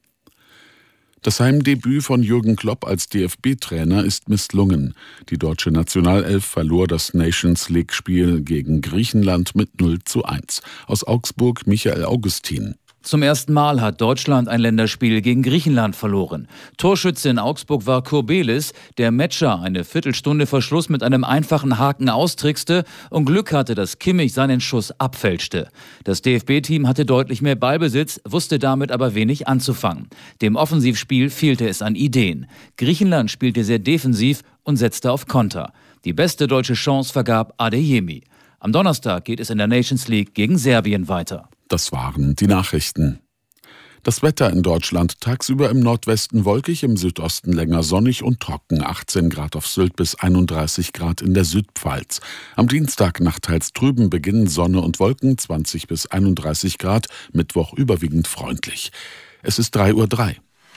Das Heimdebüt von Jürgen Klopp als DFB-Trainer ist misslungen. Die deutsche Nationalelf verlor das Nations-League-Spiel gegen Griechenland mit 0:1. Aus Augsburg Michael Augustin. Zum ersten Mal hat Deutschland ein Länderspiel gegen Griechenland verloren. Torschütze in Augsburg war Kobelis, der Metscher eine Viertelstunde vor Schluss mit einem einfachen Haken austrickste und Glück hatte, dass Kimmich seinen Schuss abfälschte. Das DFB-Team hatte deutlich mehr Ballbesitz, wusste damit aber wenig anzufangen. Dem Offensivspiel fehlte es an Ideen. Griechenland spielte sehr defensiv und setzte auf Konter. Die beste deutsche Chance vergab Adeyemi. Am Donnerstag geht es in der Nations League gegen Serbien weiter. Das waren die Nachrichten. Das Wetter in Deutschland: tagsüber im Nordwesten wolkig, im Südosten länger sonnig und trocken, 18 Grad auf Sylt bis 31 Grad in der Südpfalz. Am Dienstag nachteils trüben, Beginn Sonne und Wolken, 20 bis 31 Grad, Mittwoch überwiegend freundlich. Es ist 3:03 Uhr.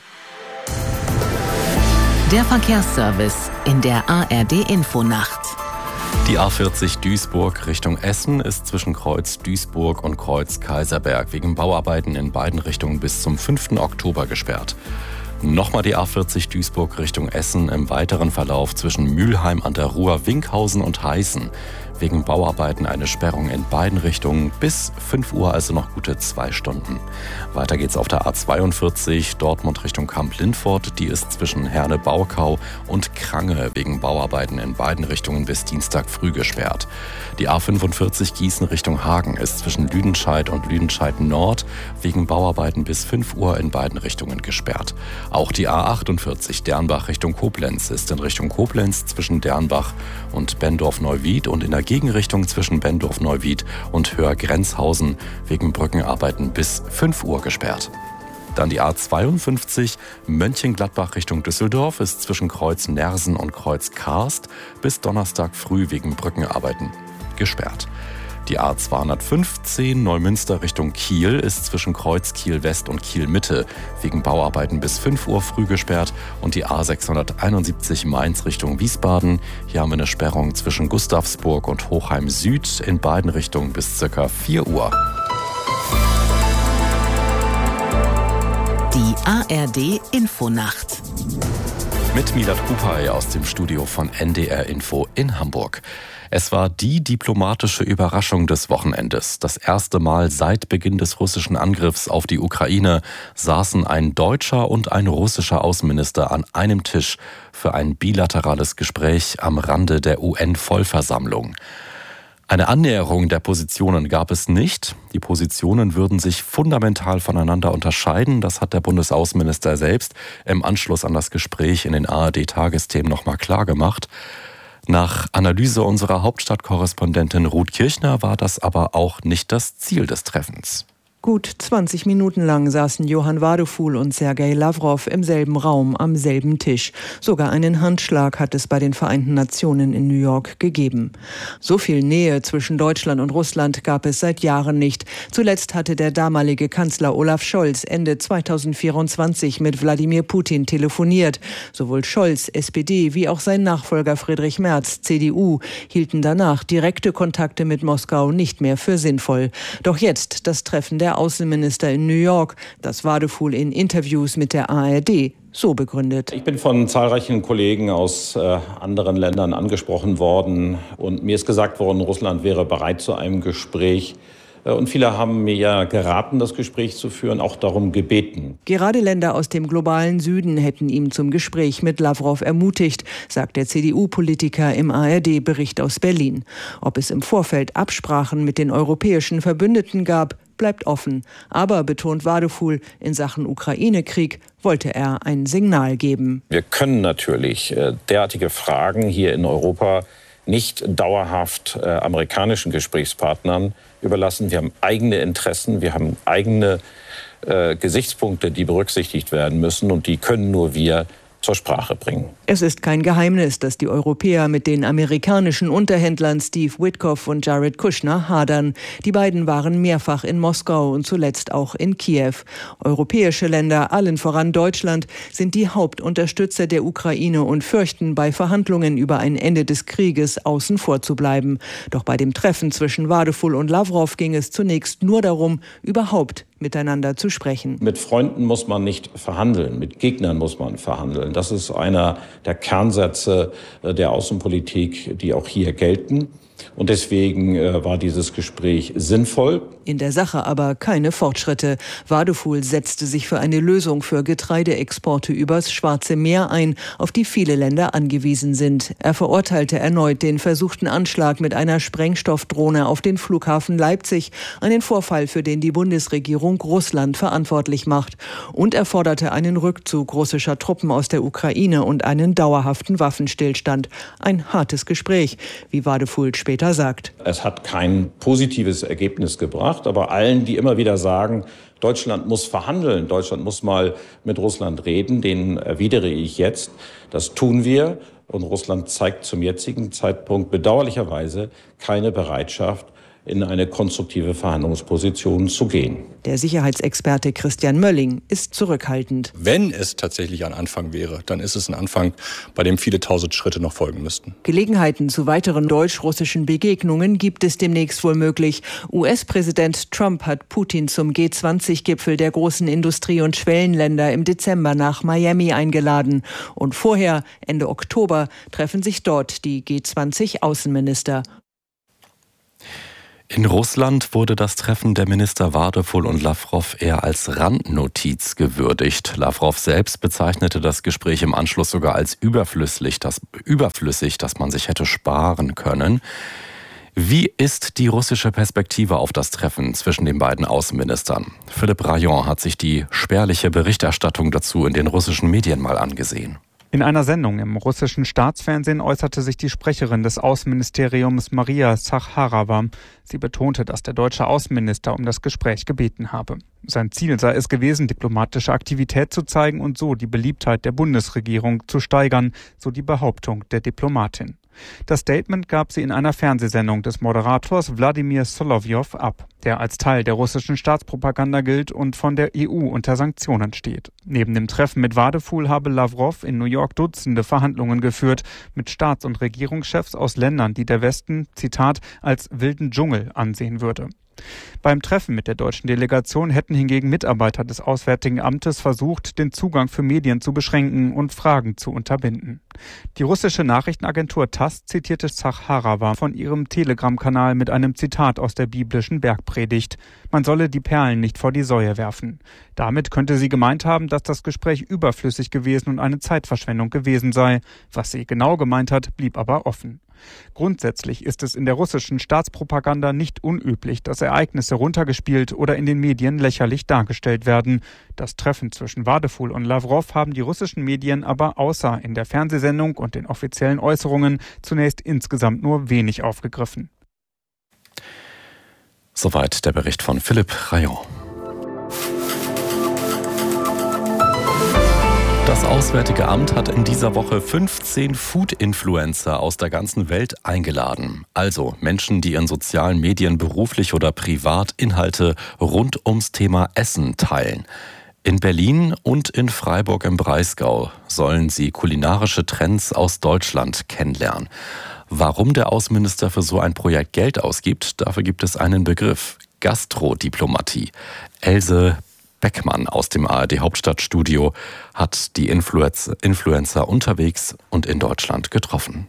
Der Verkehrsservice in der ARD-Infonacht. Die A40 Duisburg Richtung Essen ist zwischen Kreuz Duisburg und Kreuz Kaiserberg wegen Bauarbeiten in beiden Richtungen bis zum 5. Oktober gesperrt. Nochmal die A40 Duisburg Richtung Essen im weiteren Verlauf zwischen Mülheim an der Ruhr, Winkhausen und Heißen. Wegen Bauarbeiten eine Sperrung in beiden Richtungen bis 5 Uhr, also noch gute 2 Stunden. Weiter geht's auf der A42 Dortmund Richtung Kamp-Lindfort. Die ist zwischen Herne-Baukau und Krange wegen Bauarbeiten in beiden Richtungen bis Dienstag früh gesperrt. Die A45 Gießen Richtung Hagen ist zwischen Lüdenscheid und Lüdenscheid Nord wegen Bauarbeiten bis 5 Uhr in beiden Richtungen gesperrt. Auch die A48 Dernbach Richtung Koblenz ist in Richtung Koblenz zwischen Dernbach und Benndorf-Neuwied und in der Gegenrichtung zwischen Benndorf-Neuwied und Höher-Grenzhausen wegen Brückenarbeiten bis 5 Uhr gesperrt. Dann die A52 Mönchengladbach Richtung Düsseldorf ist zwischen Kreuz Nersen und Kreuz Karst bis Donnerstag früh wegen Brückenarbeiten gesperrt. Die A215 Neumünster Richtung Kiel ist zwischen Kreuz Kiel West und Kiel Mitte wegen Bauarbeiten bis 5 Uhr früh gesperrt. Und die A671 Mainz Richtung Wiesbaden. Hier haben wir eine Sperrung zwischen Gustavsburg und Hochheim Süd in beiden Richtungen bis ca. 4 Uhr. Die ARD Infonacht. Mit Milad Kupay aus dem Studio von NDR Info in Hamburg. Es war die diplomatische Überraschung des Wochenendes. Das erste Mal seit Beginn des russischen Angriffs auf die Ukraine saßen ein deutscher und ein russischer Außenminister an einem Tisch für ein bilaterales Gespräch am Rande der UN-Vollversammlung. Eine Annäherung der Positionen gab es nicht. Die Positionen würden sich fundamental voneinander unterscheiden. Das hat der Bundesaußenminister selbst im Anschluss an das Gespräch in den ARD-Tagesthemen nochmal klar gemacht. Nach Analyse unserer Hauptstadtkorrespondentin Ruth Kirchner war das aber auch nicht das Ziel des Treffens. Gut 20 Minuten lang saßen Johann Wadefuhl und Sergei Lawrow im selben Raum, am selben Tisch. Sogar einen Handschlag hat es bei den Vereinten Nationen in New York gegeben. So viel Nähe zwischen Deutschland und Russland gab es seit Jahren nicht. Zuletzt hatte der damalige Kanzler Olaf Scholz Ende 2024 mit Wladimir Putin telefoniert. Sowohl Scholz, SPD, wie auch sein Nachfolger Friedrich Merz, CDU, hielten danach direkte Kontakte mit Moskau nicht mehr für sinnvoll. Doch jetzt das Treffen der Außenminister in New York, das Wadefuhl in Interviews mit der ARD so begründet. Ich bin von zahlreichen Kollegen aus anderen Ländern angesprochen worden und mir ist gesagt worden, Russland wäre bereit zu einem Gespräch. Und viele haben mir ja geraten, das Gespräch zu führen, auch darum gebeten. Gerade Länder aus dem globalen Süden hätten ihm zum Gespräch mit Lawrow ermutigt, sagt der CDU-Politiker im ARD-Bericht aus Berlin. Ob es im Vorfeld Absprachen mit den europäischen Verbündeten gab, bleibt offen. Aber, betont Wadefuhl, in Sachen Ukraine-Krieg wollte er ein Signal geben. Wir können natürlich derartige Fragen hier in Europa nicht dauerhaft amerikanischen Gesprächspartnern überlassen. Wir haben eigene Interessen, wir haben eigene Gesichtspunkte, die berücksichtigt werden müssen und die können nur wir zur Sprache bringen. Es ist kein Geheimnis, dass die Europäer mit den amerikanischen Unterhändlern Steve Witkoff und Jared Kushner hadern. Die beiden waren mehrfach in Moskau und zuletzt auch in Kiew. Europäische Länder, allen voran Deutschland, sind die Hauptunterstützer der Ukraine und fürchten, bei Verhandlungen über ein Ende des Krieges außen vor zu bleiben. Doch bei dem Treffen zwischen Wadefuhl und Lawrow ging es zunächst nur darum, überhaupt miteinander zu sprechen. Mit Freunden muss man nicht verhandeln, mit Gegnern muss man verhandeln. Das ist einer der Kernsätze der Außenpolitik, die auch hier gelten. Und deswegen war dieses Gespräch sinnvoll. In der Sache aber keine Fortschritte. Wadefuhl setzte sich für eine Lösung für Getreideexporte übers Schwarze Meer ein, auf die viele Länder angewiesen sind. Er verurteilte erneut den versuchten Anschlag mit einer Sprengstoffdrohne auf den Flughafen Leipzig, einen Vorfall, für den die Bundesregierung Russland verantwortlich macht. Und er forderte einen Rückzug russischer Truppen aus der Ukraine und einen dauerhaften Waffenstillstand. Ein hartes Gespräch, wie Wadefuhl später sagt. Es hat kein positives Ergebnis gebracht, aber allen, die immer wieder sagen, Deutschland muss verhandeln, Deutschland muss mal mit Russland reden, denen erwidere ich jetzt, das tun wir. Und Russland zeigt zum jetzigen Zeitpunkt bedauerlicherweise keine Bereitschaft, in eine konstruktive Verhandlungsposition zu gehen. Der Sicherheitsexperte Christian Mölling ist zurückhaltend. Wenn es tatsächlich ein Anfang wäre, dann ist es ein Anfang, bei dem viele tausend Schritte noch folgen müssten. Gelegenheiten zu weiteren deutsch-russischen Begegnungen gibt es demnächst wohl möglich. US-Präsident Trump hat Putin zum G20-Gipfel der großen Industrie- und Schwellenländer im Dezember nach Miami eingeladen. Und vorher, Ende Oktober, treffen sich dort die G20-Außenminister. In Russland wurde das Treffen der Minister Wadefuhl und Lavrov eher als Randnotiz gewürdigt. Lavrov selbst bezeichnete das Gespräch im Anschluss sogar als überflüssig, dass man sich hätte sparen können. Wie ist die russische Perspektive auf das Treffen zwischen den beiden Außenministern? Philipp Rayon hat sich die spärliche Berichterstattung dazu in den russischen Medien mal angesehen. In einer Sendung im russischen Staatsfernsehen äußerte sich die Sprecherin des Außenministeriums Maria Zacharowa. Sie betonte, dass der deutsche Außenminister um das Gespräch gebeten habe. Sein Ziel sei es gewesen, diplomatische Aktivität zu zeigen und so die Beliebtheit der Bundesregierung zu steigern, so die Behauptung der Diplomatin. Das Statement gab sie in einer Fernsehsendung des Moderators Wladimir Solovjow ab, der als Teil der russischen Staatspropaganda gilt und von der EU unter Sanktionen steht. Neben dem Treffen mit Wadefuhl habe Lavrov in New York Dutzende Verhandlungen geführt mit Staats- und Regierungschefs aus Ländern, die der Westen, Zitat, als wilden Dschungel ansehen würde. Beim Treffen mit der deutschen Delegation hätten hingegen Mitarbeiter des Auswärtigen Amtes versucht, den Zugang für Medien zu beschränken und Fragen zu unterbinden. Die russische Nachrichtenagentur TASS zitierte Zacharowa von ihrem Telegram-Kanal mit einem Zitat aus der biblischen Bergpredigt. Man solle die Perlen nicht vor die Säue werfen. Damit könnte sie gemeint haben, dass das Gespräch überflüssig gewesen und eine Zeitverschwendung gewesen sei. Was sie genau gemeint hat, blieb aber offen. Grundsätzlich ist es in der russischen Staatspropaganda nicht unüblich, dass Ereignisse runtergespielt oder in den Medien lächerlich dargestellt werden. Das Treffen zwischen Wadefuhl und Lavrov haben die russischen Medien aber außer in der Fernsehsendung und den offiziellen Äußerungen zunächst insgesamt nur wenig aufgegriffen. Soweit der Bericht von Philipp Rayon. Das Auswärtige Amt hat in dieser Woche 15 Food-Influencer aus der ganzen Welt eingeladen. Also Menschen, die in sozialen Medien beruflich oder privat Inhalte rund ums Thema Essen teilen. In Berlin und in Freiburg im Breisgau sollen sie kulinarische Trends aus Deutschland kennenlernen. Warum der Außenminister für so ein Projekt Geld ausgibt, dafür gibt es einen Begriff: Gastrodiplomatie. Else Beckmann aus dem ARD-Hauptstadtstudio hat die Influencer unterwegs und in Deutschland getroffen.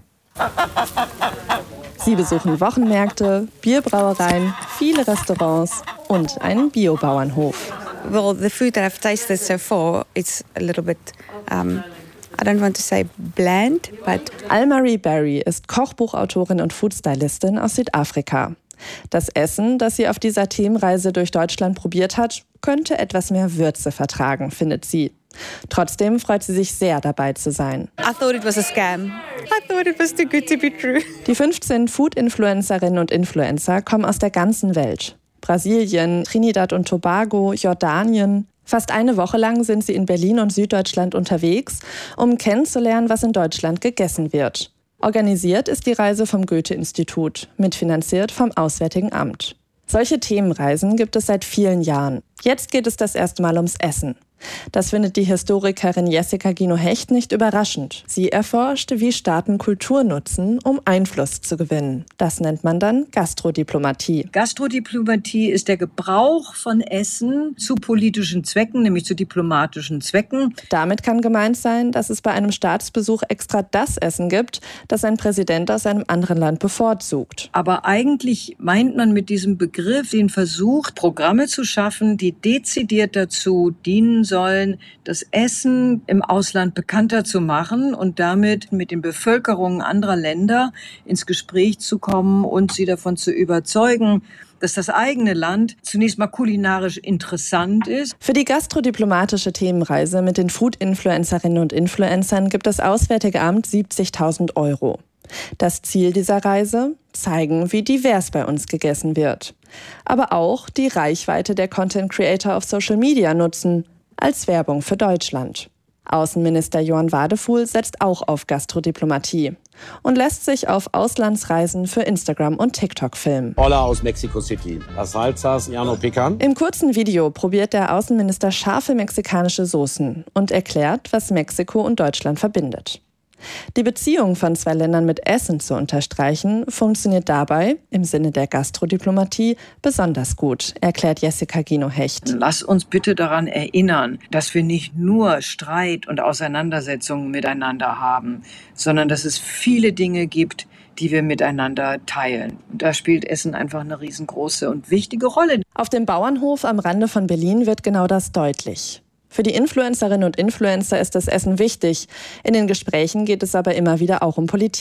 Sie besuchen Wochenmärkte, Bierbrauereien, viele Restaurants und einen Biobauernhof. Well, the food that I've tasted so far, it's a little bit, I don't want to say bland, but... Almarie Berry ist Kochbuchautorin und Foodstylistin aus Südafrika. Das Essen, das sie auf dieser Themenreise durch Deutschland probiert hat, könnte etwas mehr Würze vertragen, findet sie. Trotzdem freut sie sich sehr, dabei zu sein. I thought it was a scam. I thought it was too good to be true. Die 15 Food-Influencerinnen und Influencer kommen aus der ganzen Welt. Brasilien, Trinidad und Tobago, Jordanien. Fast eine Woche lang sind sie in Berlin und Süddeutschland unterwegs, um kennenzulernen, was in Deutschland gegessen wird. Organisiert ist die Reise vom Goethe-Institut, mitfinanziert vom Auswärtigen Amt. Solche Themenreisen gibt es seit vielen Jahren. Jetzt geht es das erste Mal ums Essen. Das findet die Historikerin Jessica Gino-Hecht nicht überraschend. Sie erforscht, wie Staaten Kultur nutzen, um Einfluss zu gewinnen. Das nennt man dann Gastrodiplomatie. Gastrodiplomatie ist der Gebrauch von Essen zu politischen Zwecken, nämlich zu diplomatischen Zwecken. Damit kann gemeint sein, dass es bei einem Staatsbesuch extra das Essen gibt, das ein Präsident aus einem anderen Land bevorzugt. Aber eigentlich meint man mit diesem Begriff den Versuch, Programme zu schaffen, die dezidiert dazu dienen sollen, das Essen im Ausland bekannter zu machen und damit mit den Bevölkerungen anderer Länder ins Gespräch zu kommen und sie davon zu überzeugen, dass das eigene Land zunächst mal kulinarisch interessant ist. Für die gastrodiplomatische Themenreise mit den Food-Influencerinnen und Influencern gibt das Auswärtige Amt 70.000 €. Das Ziel dieser Reise? Zeigen, wie divers bei uns gegessen wird. Aber auch die Reichweite der Content Creator auf Social Media nutzen, als Werbung für Deutschland. Außenminister Johann Wadefuhl setzt auch auf Gastrodiplomatie und lässt sich auf Auslandsreisen für Instagram und TikTok filmen. Hola aus Mexico City. Las salsas llano pican. Im kurzen Video probiert der Außenminister scharfe mexikanische Soßen und erklärt, was Mexiko und Deutschland verbindet. Die Beziehung von zwei Ländern mit Essen zu unterstreichen, funktioniert dabei, im Sinne der Gastrodiplomatie, besonders gut, erklärt Jessica Gino-Hecht. Lass uns bitte daran erinnern, dass wir nicht nur Streit und Auseinandersetzungen miteinander haben, sondern dass es viele Dinge gibt, die wir miteinander teilen. Und da spielt Essen einfach eine riesengroße und wichtige Rolle. Auf dem Bauernhof am Rande von Berlin wird genau das deutlich. Für die Influencerinnen und Influencer ist das Essen wichtig. In den Gesprächen geht es aber immer wieder auch um Politik.